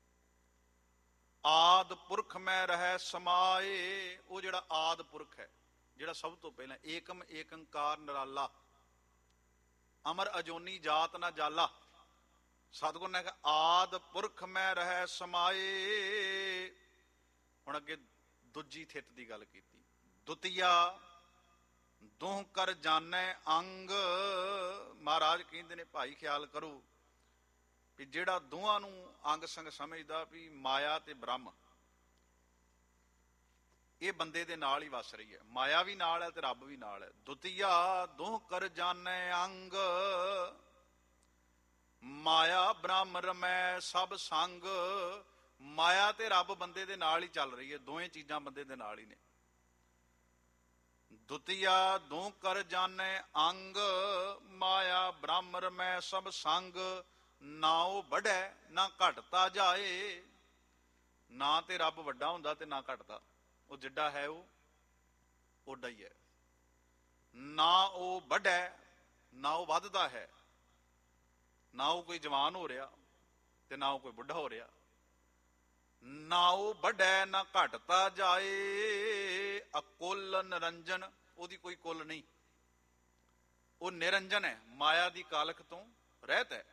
ਆਦ ਪੁਰਖ ਮੈਂ ਰਹਿ ਸਮਾਏ, ਉਹ ਜਿਹੜਾ ਆਦ ਪੁਰਖ ਹੈ, ਜਿਹੜਾ ਸਭ ਤੋਂ ਪਹਿਲਾਂ ਏਕਮ ਏਕੰਕਾਰ ਨਿਰਾਲਾ, ਅਮਰ ਅਜੋਨੀ ਜਾਤ ਨਾ ਜਾਲਾ। ਸਤਿਗੁਰ ਨੇ ਕਿਹਾ ਆਦ ਪੁਰਖ ਮੈਂ ਰਹਿ ਸਮਾਏ। ਹੁਣ ਅੱਗੇ ਦੂਜੀ ਥਿੱਤ ਦੀ ਗੱਲ ਕੀਤੀ। ਦੁਤੀਆ ਦੋਹ ਕਰ ਜਾਣੈ ਅੰਗ। ਮਹਾਰਾਜ ਕਹਿੰਦੇ ਨੇ ਭਾਈ ਖਿਆਲ ਕਰੋ ਵੀ ਜਿਹੜਾ ਦੋਹਾਂ ਨੂੰ ਅੰਗ ਸੰਗ ਸਮਝਦਾ ਵੀ ਮਾਇਆ ਤੇ ਬ੍ਰਹਮ, ਇਹ ਬੰਦੇ ਦੇ ਨਾਲ ਹੀ ਵਸ ਰਹੀ ਹੈ। ਮਾਇਆ ਵੀ ਨਾਲ ਹੈ ਤੇ ਰੱਬ ਵੀ ਨਾਲ ਹੈ। ਦੁਤੀਆ ਦੋਹ ਕਰ ਜਾਣੈ ਅੰਗ, ਮਾਇਆ ਬ੍ਰਹਮ ਰਮੈ ਸਭ ਸੰਗ। ਮਾਇਆ ਤੇ ਰੱਬ ਬੰਦੇ ਦੇ ਨਾਲ ਹੀ ਚੱਲ ਰਹੀ ਹੈ, ਦੋਵੇਂ ਚੀਜ਼ਾਂ ਬੰਦੇ ਦੇ ਨਾਲ ਹੀ ਨੇ। ਦੁਤੀਆ ਦੋ ਕਰ ਜਾਣੈ ਅੰਗ, ਮਾਇਆ ਬ੍ਰਹਮ ਰਮੈ ਸਭ ਸੰਗ। ਨਾ ਉਹ ਵੱਢੈ ਨਾ ਘਟਤਾ ਜਾਏ, ਨਾ ਤੇ ਰੱਬ ਵੱਡਾ ਹੁੰਦਾ ਤੇ ਨਾ ਘਟਦਾ, ਉਹ ਜਿੱਡਾ ਹੈ ਉਹ ਓਡਾ ਹੀ ਹੈ। ਨਾ ਉਹ ਵੱਢੈ ਨਾ ਉਹ ਵੱਧਦਾ ਹੈ, ਨਾ ਉਹ ਕੋਈ ਜਵਾਨ ਹੋ ਰਿਹਾ ਤੇ ਨਾ ਉਹ ਕੋਈ ਬੁੱਢਾ ਹੋ ਰਿਹਾ। ਨਾ ਉਹ ਵੱਢੈ ਨਾ ਘਟਤਾ ਜਾਏ, ਅਕੁਲ ਨਿਰੰਜਨ, ਉਹਦੀ ਕੋਈ ਕੁੱਲ ਨਹੀਂ, ਉਹ ਨਿਰੰਜਨ ਹੈ, ਮਾਇਆ ਦੀ ਕਾਲਖ ਤੋਂ ਰਹਿਤ ਹੈ।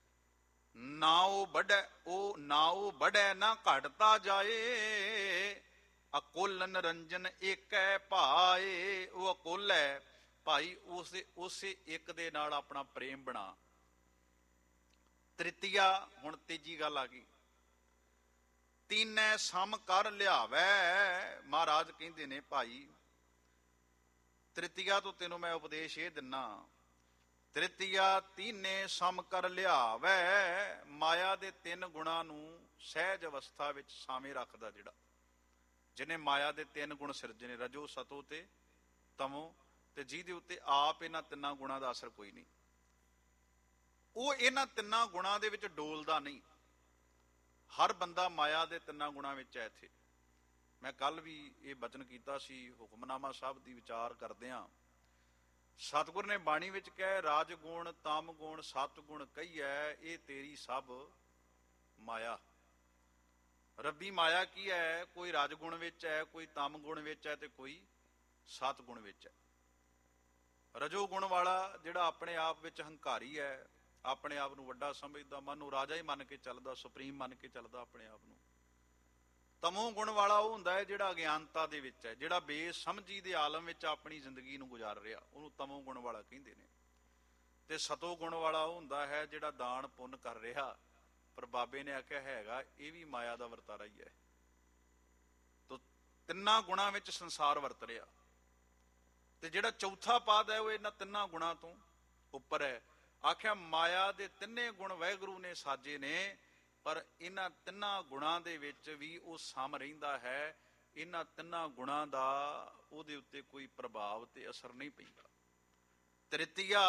ਨਾ ਉਹ ਵੱਢੈ, ਉਹ ਨਾ ਉਹ ਵੱਢੈ ਨਾ ਘਟਤਾ ਜਾਏ, ਅਕੁਲ ਨਿਰੰਜਨ ਏਕੈ ਭਾਏ। ਉਹ ਅਕੁਲ ਹੈ ਭਾਈ, ਉਸੇ ਇੱਕ ਦੇ ਨਾਲ ਆਪਣਾ ਪ੍ਰੇਮ ਬਣਾ। ਤ੍ਰਿਤੀਆ, ਹੁਣ ਤੀਜੀ ਗੱਲ ਆ ਗਈ। ਤੀਨੈ ਸਮ ਕਰ ਲਿਆਵੈ। ਮਹਾਰਾਜ ਕਹਿੰਦੇ ਨੇ ਭਾਈ ਤ੍ਰਿਤੀਆ ਤੋਂ ਤੈਨੂੰ ਮੈਂ ਉਪਦੇਸ਼ ਇਹ ਦਿੰਨਾ। ਤ੍ਰਿਤੀਆ ਤੀਨੇ ਸਮ ਕਰ ਲਿਆਵੈ। ਮਾਇਆ ਦੇ ਤਿੰਨ ਗੁਣਾਂ ਨੂੰ ਸਹਿਜ ਅਵਸਥਾ ਵਿੱਚ ਸਾਵੇਂ ਰੱਖਦਾ, ਜਿਹੜਾ ਜਿਹਨੇ ਮਾਇਆ ਦੇ ਤਿੰਨ ਗੁਣ ਸਿਰਜੇ, ਰਜੋ ਸਤੋ ਤੇ ਤਮੋ, ਤੇ ਜਿਹਦੇ ਉੱਤੇ ਆਪ ਇਹਨਾਂ ਤਿੰਨਾਂ ਗੁਣਾਂ ਦਾ ਅਸਰ ਕੋਈ ਨਹੀਂ, ਉਹ ਇਹਨਾਂ ਤਿੰਨਾਂ ਗੁਣਾਂ ਦੇ ਵਿੱਚ ਡੋਲਦਾ ਨਹੀਂ। ਹਰ ਬੰਦਾ ਮਾਇਆ ਦੇ ਤਿੰਨਾਂ ਗੁਣਾਂ ਵਿੱਚ ਹੈ। ਇੱਥੇ ਮੈਂ ਕੱਲ ਵੀ ਇਹ ਬਚਨ ਕੀਤਾ ਸੀ, ਹੁਕਮਨਾਮਾ ਸਾਹਿਬ ਦੀ ਵਿਚਾਰ ਕਰਦਿਆਂ ਸਤਿਗੁਰ ਨੇ ਬਾਣੀ ਵਿੱਚ ਕਹੇ ਰਾਜ ਗੁਣ ਤਮ ਗੁਣ ਸਤ ਗੁਣ ਕਹੀਐ, ਇਹ ਤੇਰੀ ਸਭ ਮਾਇਆ। ਰੱਬੀ ਮਾਇਆ ਕੀ ਹੈ? ਕੋਈ ਰਜ ਗੁਣ ਵਿੱਚ ਹੈ, ਕੋਈ ਤਮ ਗੁਣ ਵਿੱਚ ਹੈ, ਤੇ ਕੋਈ ਸਤ ਗੁਣ ਵਿੱਚ ਹੈ। ਰਜੋ ਗੁਣ ਵਾਲਾ ਜਿਹੜਾ ਆਪਣੇ ਆਪ ਵਿੱਚ ਹੰਕਾਰੀ ਹੈ, ਆਪਣੇ ਆਪ ਨੂੰ ਵੱਡਾ ਸਮਝਦਾ, ਮਨ ਨੂੰ ਰਾਜਾ ਹੀ ਮੰਨ ਕੇ ਚੱਲਦਾ, ਸੁਪਰੀਮ ਮੰਨ ਕੇ ਚੱਲਦਾ ਆਪਣੇ ਆਪ ਨੂੰ। ਤਮੋ ਗੁਣ ਵਾਲਾ ਉਹ ਹੁੰਦਾ ਹੈ ਜਿਹੜਾ ਅਗਿਆਨਤਾ ਦੇ ਵਿੱਚ ਹੈ, ਜਿਹੜਾ ਬੇਸਮਝੀ ਦੇ ਆਲਮ ਵਿੱਚ ਆਪਣੀ ਜ਼ਿੰਦਗੀ ਨੂੰ ਗੁਜ਼ਾਰ ਰਿਹਾ, ਉਹਨੂੰ ਤਮੋ ਗੁਣ ਵਾਲਾ ਕਹਿੰਦੇ ਨੇ। ਤੇ ਸਤੋ ਗੁਣ ਵਾਲਾ ਉਹ ਹੁੰਦਾ ਹੈ ਜਿਹੜਾ ਦਾਨ ਪੁੰਨ ਕਰ ਰਿਹਾ, ਪਰ ਬਾਬੇ ਨੇ ਆਖਿਆ ਹੈਗਾ ਇਹ ਵੀ ਮਾਇਆ ਦਾ ਵਰਤਾਰਾ ਹੀ ਹੈ। ਤੋ ਤਿੰਨਾਂ ਗੁਣਾਂ ਵਿੱਚ ਸੰਸਾਰ ਵਰਤ ਰਿਹਾ, ਤੇ ਜਿਹੜਾ ਚੌਥਾ ਪਾਦ ਹੈ ਉਹ ਇਹਨਾਂ ਤਿੰਨਾਂ ਗੁਣਾਂ ਤੋਂ ਉੱਪਰ ਹੈ। ਆਖਿਆ ਮਾਇਆ ਦੇ ਤਿੰਨੇ ਗੁਣ ਵਾਹਿਗੁਰੂ ਨੇ ਸਾਜੇ ਨੇ, ਪਰ ਇਹਨਾਂ ਤਿੰਨਾਂ ਗੁਣਾਂ ਦੇ ਵਿੱਚ ਵੀ ਉਹ ਸਮ ਰਹਿੰਦਾ ਹੈ। ਇਹਨਾਂ ਤਿੰਨਾਂ ਗੁਣਾਂ ਦਾ ਉਹਦੇ ਉੱਤੇ ਕੋਈ ਪ੍ਰਭਾਵ ਤੇ ਅਸਰ ਨਹੀਂ ਪੈਂਦਾ। ਤ੍ਰਿਤੀਆ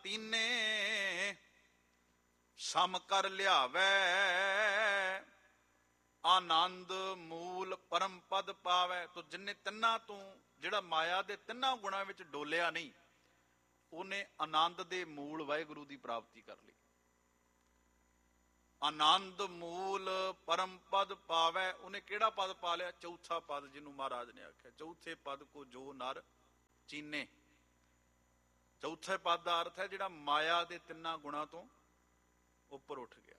ਤੀਨੇ ਸਮ ਕਰ ਲਿਆਵੈ, ਆਨੰਦ ਮੂਲ ਪਰਮ ਪਦ ਪਾਵੈ। ਤੋ ਜਿੰਨੇ ਤਿੰਨਾਂ ਤੋਂ, ਜਿਹੜਾ ਮਾਇਆ ਦੇ ਤਿੰਨਾਂ ਗੁਣਾਂ ਵਿੱਚ ਡੋਲਿਆ ਨਹੀਂ, ਉਹਨੇ ਆਨੰਦ ਦੇ ਮੂਲ ਵਾਹਿਗੁਰੂ ਦੀ ਪ੍ਰਾਪਤੀ ਕਰ ਲਈ। ਆਨੰਦ ਮੂਲ ਪਰਮ ਪਦ ਪਾਵੈ, ਉਹਨੇ ਕਿਹੜਾ ਪਦ ਪਾ ਲਿਆ? ਚੌਥਾ ਪਦ, ਜਿਹਨੂੰ ਮਹਾਰਾਜ ਨੇ ਆਖਿਆ ਚੌਥੇ ਪਦ ਕੋ ਜੋ ਨਰ ਚੀਨੇ। ਚੌਥੇ ਪਦ ਦਾ ਅਰਥ ਹੈ ਜਿਹੜਾ ਮਾਇਆ ਦੇ ਤਿੰਨਾਂ ਗੁਣਾਂ ਤੋਂ ਉੱਪਰ ਉੱਠ ਗਿਆ।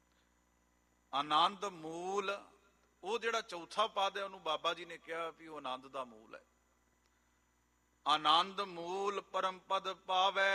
ਆਨੰਦ ਮੂਲ, ਉਹ ਜਿਹੜਾ ਚੌਥਾ ਪਦ ਹੈ ਉਹਨੂੰ ਬਾਬਾ ਜੀ ਨੇ ਕਿਹਾ ਵੀ ਉਹ ਆਨੰਦ ਦਾ ਮੂਲ ਹੈ। ਆਨੰਦ ਮੂਲ ਪਰਮ ਪਦ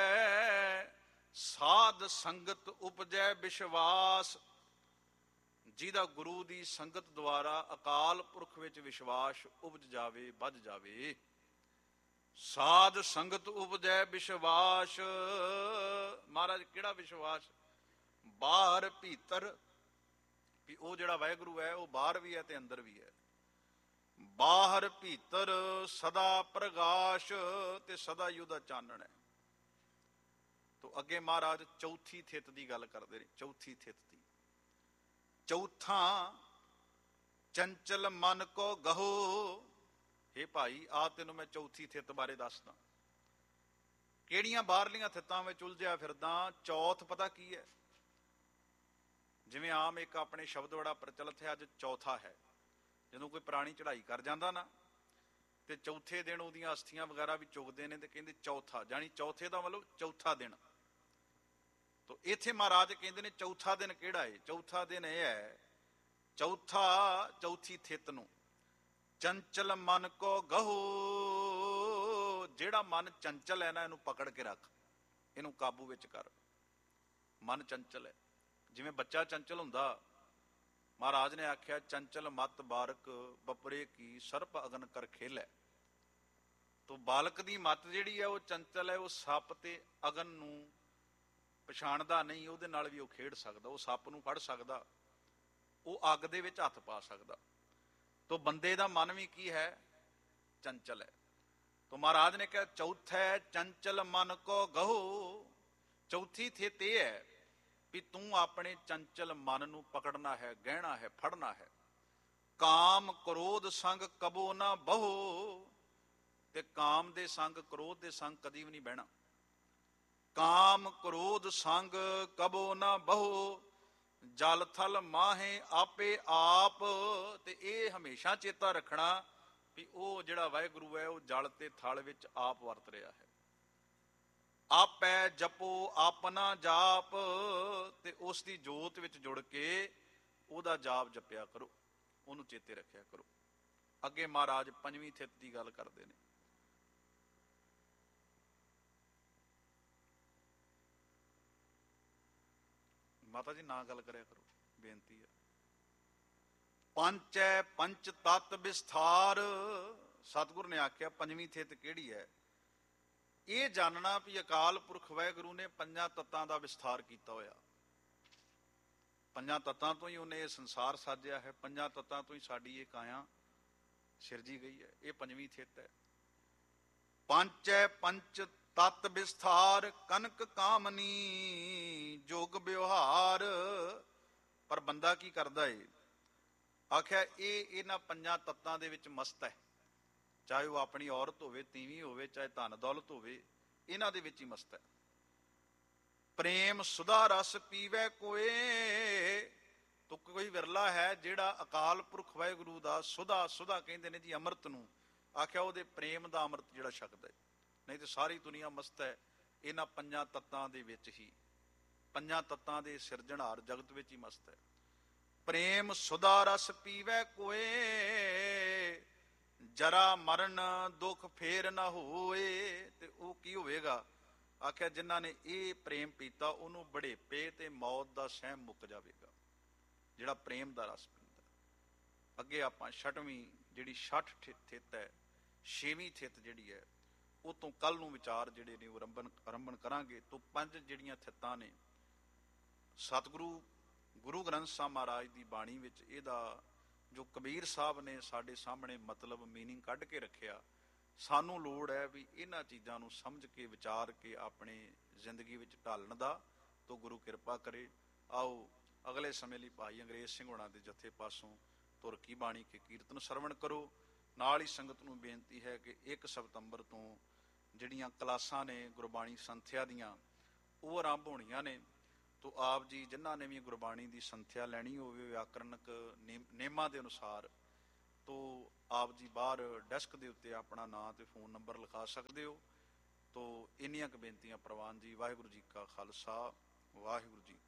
ਪਾਵੈ, ਸਾਧ ਸੰਗਤ ਉਪਜੈ ਵਿਸ਼ਵਾਸ। ਜਿਹਦਾ ਗੁਰੂ ਦੀ ਸੰਗਤ ਦੁਆਰਾ ਅਕਾਲ ਪੁਰਖ ਵਿੱਚ ਵਿਸ਼ਵਾਸ ਉਪਜ ਜਾਵੇ, ਵੱਧ ਜਾਵੇ। ਸਾਧ ਸੰਗਤ ਉਪਜੈ ਵਿਸ਼ਵਾਸ। ਮਹਾਰਾਜ ਕਿਹੜਾ ਵਿਸ਼ਵਾਸ? ਬਾਹਰ ਭੀਤਰ, ਵੀ ਉਹ ਜਿਹੜਾ ਵਾਹਿਗੁਰੂ ਹੈ ਉਹ ਬਾਹਰ ਵੀ ਹੈ ਤੇ ਅੰਦਰ ਵੀ ਹੈ। ਬਾਹਰ ਭੀਤਰ ਸਦਾ ਪ੍ਰਗਾਸ਼, ਤੇ ਸਦਾ ਹੀ ਉਹਦਾ ਚਾਨਣ ਹੈ। ਤੋਂ ਅੱਗੇ ਮਹਾਰਾਜ ਚੌਥੀ ਥਿਤ ਦੀ ਗੱਲ ਕਰਦੇ ਨੇ। ਚੌਥੀ ਥਿਤ ਦੀ, ਚੌਥਾ ਚੰਚਲ ਮਨ ਕੋ ਗਹੋ। ਹੇ ਭਾਈ, ਆ ਤੈਨੂੰ ਮੈਂ ਚੌਥੀ ਥਿਤ ਬਾਰੇ ਦੱਸਦਾ। ਕਿਹੜੀਆਂ ਬਾਹਰਲੀਆਂ ਥਿੱਤਾਂ ਵਿੱਚ ਉਲਝਿਆ ਫਿਰਦਾ? ਚੌਥ ਪਤਾ ਕੀ ਹੈ? ਜਿਵੇਂ ਆਮ ਇੱਕ ਆਪਣੇ ਸ਼ਬਦ ਬੜਾ ਪ੍ਰਚਲਿਤ ਹੈ, ਅੱਜ ਚੌਥਾ ਹੈ। ਜਦੋਂ ਕੋਈ ਪੁਰਾਣੀ ਚੜ੍ਹਾਈ ਕਰ ਜਾਂਦਾ ਨਾ, ਤੇ ਚੌਥੇ ਦਿਨ ਉਹਦੀਆਂ ਅਸਥੀਆਂ ਵਗੈਰਾ ਵੀ ਚੁਗਦੇ ਨੇ ਤੇ ਕਹਿੰਦੇ ਚੌਥਾ, ਜਾਣੀ ਚੌਥੇ ਦਾ ਮਤਲਬ ਚੌਥਾ ਦਿਨ। ਤੋ ਇੱਥੇ ਮਹਾਰਾਜ ਕਹਿੰਦੇ ਨੇ ਚੌਥਾ ਦਿਨ ਕਿਹੜਾ ਹੈ? ਚੌਥਾ ਦਿਨ ਇਹ ਹੈ, ਚੌਥੀ ਥਿਤ ਨੂੰ ਚੰਚਲ ਮਨ ਕੋ ਗਹੋ। ਜਿਹੜਾ ਮਨ ਚੰਚਲ ਹੈ ਨਾ, ਇਹਨੂੰ ਪਕੜ ਕੇ ਰੱਖ, ਇਹਨੂੰ ਕਾਬੂ ਵਿੱਚ ਕਰ। ਮਨ ਚੰਚਲ ਹੈ, ਜਿਵੇਂ ਬੱਚਾ ਚੰਚਲ ਹੁੰਦਾ। ਮਹਾਰਾਜ ਨੇ ਆਖਿਆ ਚੰਚਲ ਮਤ ਬਾਰਕ ਬਪਰੇ ਕੀ ਸਰਪ ਅਗਨ ਕਰ ਖੇਲੈ। ਤੋ ਬਾਲਕ ਦੀ ਮਤ ਜਿਹੜੀ ਹੈ ਉਹ ਚੰਚਲ ਹੈ। ਉਹ ਸੱਪ ਤੇ ਅਗਨ ਨੂੰ ਪਛਾਣਦਾ ਨਹੀਂ, ਉਹਦੇ ਨਾਲ ਵੀ ਉਹ ਖੇਡ ਸਕਦਾ। ਉਹ ਸੱਪ ਨੂੰ ਫੜ ਸਕਦਾ, ਉਹ ਅੱਗ ਦੇ ਵਿੱਚ ਹੱਥ ਪਾ ਸਕਦਾ। ਤੋ ਬੰਦੇ ਦਾ ਮਨ ਵੀ ਕੀ ਹੈ? ਚੰਚਲ ਹੈ। ਤੋ ਮਹਾਰਾਜ ਨੇ ਕਿਹਾ ਚੌਥਾ ਚੰਚਲ ਮਨ ਕੋ ਗਹੋ। ਚੌਥੀ ਥਿਤ ਇਹ ਹੈ ਵੀ ਤੂੰ ਆਪਣੇ ਚੰਚਲ ਮਨ ਨੂੰ ਪਕੜਨਾ ਹੈ, ਗਹਿਣਾ ਹੈ, ਫੜਨਾ ਹੈ। ਕਾਮ ਕ੍ਰੋਧ ਸੰਗ ਕਬੋ ਨਾ ਬਹੋ। ਤੇ ਕਾਮ ਦੇ ਸੰਗ, ਕ੍ਰੋਧ ਦੇ ਸੰਗ ਕਦੀ ਵੀ ਨਹੀਂ ਬਹਿਣਾ। ਕਾਮ ਕ੍ਰੋਧ ਸੰਗ ਕਬੋ ਨਾ ਬਹੋ। ਜਲ ਥਲ ਮਾਹੇ ਆਪੇ ਆਪ। ਤੇ ਇਹ ਹਮੇਸ਼ਾ ਚੇਤਾ ਰੱਖਣਾ ਵੀ ਉਹ ਜਿਹੜਾ ਵਾਹਿਗੁਰੂ ਹੈ ਉਹ ਜਲ ਤੇ ਥਲ ਵਿੱਚ ਆਪ ਵਰਤ ਰਿਹਾ ਹੈ। ਆਪੈ ਜਪੋ ਆਪਣਾ ਜਾਪ। ਤੇ ਉਸ ਦੀ ਜੋਤ ਵਿੱਚ ਜੁੜ ਕੇ ਉਹਦਾ ਜਾਪ ਜਪਿਆ ਕਰੋ, ਉਹਨੂੰ ਚੇਤੇ ਰੱਖਿਆ ਕਰੋ। ਅੱਗੇ ਮਹਾਰਾਜ ਪੰਜਵੀਂ ਥਿਤ ਦੀ ਗੱਲ ਕਰਦੇ ਨੇ। ਮਾਤਾ ਜੀ ਨਾ ਗੱਲ ਕਰਿਆ ਕਰੋ, ਬੇਨਤੀ ਹੈ। ਪੰਚੈ ਪੰਚ ਤਤ ਵਿਸਥਾਰ। ਸਤਿਗੁਰ ਨੇ ਆਖਿਆ ਪੰਜਵੀਂ ਥਿਤ ਕਿਹੜੀ ਹੈ? ਇਹ ਜਾਣਨਾ ਵੀ ਅਕਾਲ ਪੁਰਖ ਵਾਹਿਗੁਰੂ ਨੇ ਪੰਜਾਂ ਤੱਤਾਂ ਦਾ ਵਿਸਥਾਰ ਕੀਤਾ ਹੋਇਆ। ਪੰਜਾਂ ਤੱਤਾਂ ਤੋਂ ਹੀ ਉਹਨੇ ਇਹ ਸੰਸਾਰ ਸਾਜਿਆ ਹੈ, ਪੰਜਾਂ ਤੱਤਾਂ ਤੋਂ ਹੀ ਸਾਡੀ ਇਹ ਕਾਇਆ ਸਿਰਜੀ ਗਈ ਹੈ। ਇਹ ਪੰਜਵੀਂ ਥਿਤ ਹੈ। ਪੰਚੈ ਪੰਚ ਤਤ ਵਿਸਥਾਰ ਕਨਕ ਕਾਮਨੀ ਜੋਗ ਵਿਵਹਾਰ। ਪਰ ਬੰਦਾ ਕੀ ਕਰਦਾ ਏ? ਆਖਿਆ ਇਹ ਇਹਨਾਂ ਪੰਜਾਂ ਤੱਤਾਂ ਦੇ ਵਿੱਚ ਮਸਤ ਹੈ। ਚਾਹੇ ਉਹ ਆਪਣੀ ਔਰਤ ਹੋਵੇ, ਤੀਵੀਂ ਹੋਵੇ, ਚਾਹੇ ਧਨ ਦੌਲਤ ਹੋਵੇ, ਇਹਨਾਂ ਦੇ ਵਿੱਚ ਹੀ ਮਸਤ ਹੈ। ਪ੍ਰੇਮ ਸੁਧਾ ਰਸ ਪੀਵੇ ਕੋਏ। ਤੋ ਕੋਈ ਵਿਰਲਾ ਹੈ ਜਿਹੜਾ ਅਕਾਲ ਪੁਰਖ ਵਾਹਿਗੁਰੂ ਦਾ ਸੁਧਾ, ਸੁਧਾ ਕਹਿੰਦੇ ਨੇ ਜੀ ਅੰਮ੍ਰਿਤ ਨੂੰ, ਆਖਿਆ ਉਹਦੇ ਪ੍ਰੇਮ ਦਾ ਅੰਮ੍ਰਿਤ ਜਿਹੜਾ ਛਕਦਾ ਹੈ। ਨਹੀਂ ਤੇ ਸਾਰੀ ਦੁਨੀਆ ਮਸਤ ਹੈ ਇਹਨਾਂ ਪੰਜਾਂ ਤੱਤਾਂ ਦੇ ਵਿੱਚ ਹੀ, ਪੰਜਾਂ ਤੱਤਾਂ ਦੇ ਸਿਰਜਣਹਾਰ ਜਗਤ ਵਿੱਚ ਹੀ ਮਸਤ ਹੈ। ਪ੍ਰੇਮ ਸੁਧਾ ਰਸ ਪੀਵੇ ਕੋਏ ਜਰਾ ਮਰਨ ਦੁੱਖ ਫੇਰ ਨਾ ਹੋਏ। ਤੇ ਉਹ ਕੀ ਹੋਵੇਗਾ? ਆਖਿਆ ਜਿਨ੍ਹਾਂ ਨੇ ਇਹ ਪ੍ਰੇਮ ਪੀਤਾ ਉਹਨੂੰ ਬੜੇਪੇ ਤੇ ਮੌਤ ਦਾ ਸਹਿਮ ਮੁੱਕ ਜਾਵੇਗਾ, ਜਿਹੜਾ ਪ੍ਰੇਮ ਦਾ ਰਸ ਪੀਂਦਾ। ਅੱਗੇ ਆਪਾਂ ਛਠਵੀਂ ਜਿਹੜੀ ਛਠ ਥਿਤ ਹੈ, ਛੇਵੀਂ ਥਿਤ ਜਿਹੜੀ ਹੈ, ਉਹ ਤੋਂ ਕੱਲ ਨੂੰ ਵਿਚਾਰ ਜਿਹੜੇ ਨੇ ਉਹ ਆਰੰਭਨ ਕਰਾਂਗੇ। ਤੋਂ ਪੰਜ ਜਿਹੜੀਆਂ ਥਿੱਤਾਂ ਨੇ ਸਤਿਗੁਰੂ ਗੁਰੂ ਗ੍ਰੰਥ ਸਾਹਿਬ ਮਹਾਰਾਜ ਦੀ ਬਾਣੀ ਵਿੱਚ ਇਹਦਾ ਜੋ ਕਬੀਰ ਸਾਹਿਬ ਨੇ ਸਾਡੇ ਸਾਹਮਣੇ ਮਤਲਬ ਮੀਨਿੰਗ ਕੱਢ ਕੇ ਰੱਖਿਆ, ਸਾਨੂੰ ਲੋੜ ਹੈ ਵੀ ਇਹਨਾਂ ਚੀਜ਼ਾਂ ਨੂੰ ਸਮਝ ਕੇ ਵਿਚਾਰ ਕੇ ਆਪਣੇ ਜ਼ਿੰਦਗੀ ਵਿੱਚ ਢਾਲਣ ਦਾ। ਤੋਂ ਗੁਰੂ ਕਿਰਪਾ ਕਰੇ। ਆਓ ਅਗਲੇ ਸਮੇਂ ਲਈ ਭਾਈ ਅੰਗਰੇਜ਼ ਸਿੰਘ ਹੋਣਾ ਦੇ ਜਥੇ ਪਾਸੋਂ ਤੁਰ ਕੀ ਬਾਣੀ ਕੇ ਕੀਰਤਨ ਸਰਵਣ ਕਰੋ। ਨਾਲ ਹੀ ਸੰਗਤ ਨੂੰ ਬੇਨਤੀ ਹੈ ਕਿ 1 ਸਤੰਬਰ ਤੋਂ ਜਿਹੜੀਆਂ ਕਲਾਸਾਂ ਨੇ ਗੁਰਬਾਣੀ ਸੰਥਿਆ ਦੀਆਂ ਉਹ ਆਰੰਭ ਹੋਣੀਆਂ ਨੇ। ਤੋ ਆਪ ਜੀ ਜਿਨ੍ਹਾਂ ਨੇ ਵੀ ਗੁਰਬਾਣੀ ਦੀ ਸੰਥਿਆ ਲੈਣੀ ਹੋਵੇ ਵਿਆਕਰਨਕ ਨੇਮਾਂ ਦੇ ਅਨੁਸਾਰ, ਤੋ ਆਪ ਜੀ ਬਾਹਰ ਡੈਸਕ ਦੇ ਉੱਤੇ ਆਪਣਾ ਨਾਂ ਤੇ ਫੋਨ ਨੰਬਰ ਲਿਖਾ ਸਕਦੇ ਹੋ। ਤੋ ਇੰਨੀਆਂ ਕੁ ਬੇਨਤੀਆਂ ਪ੍ਰਵਾਨ ਜੀ। ਵਾਹਿਗੁਰੂ ਜੀ ਕਾ ਖਾਲਸਾ, ਵਾਹਿਗੁਰੂ ਜੀ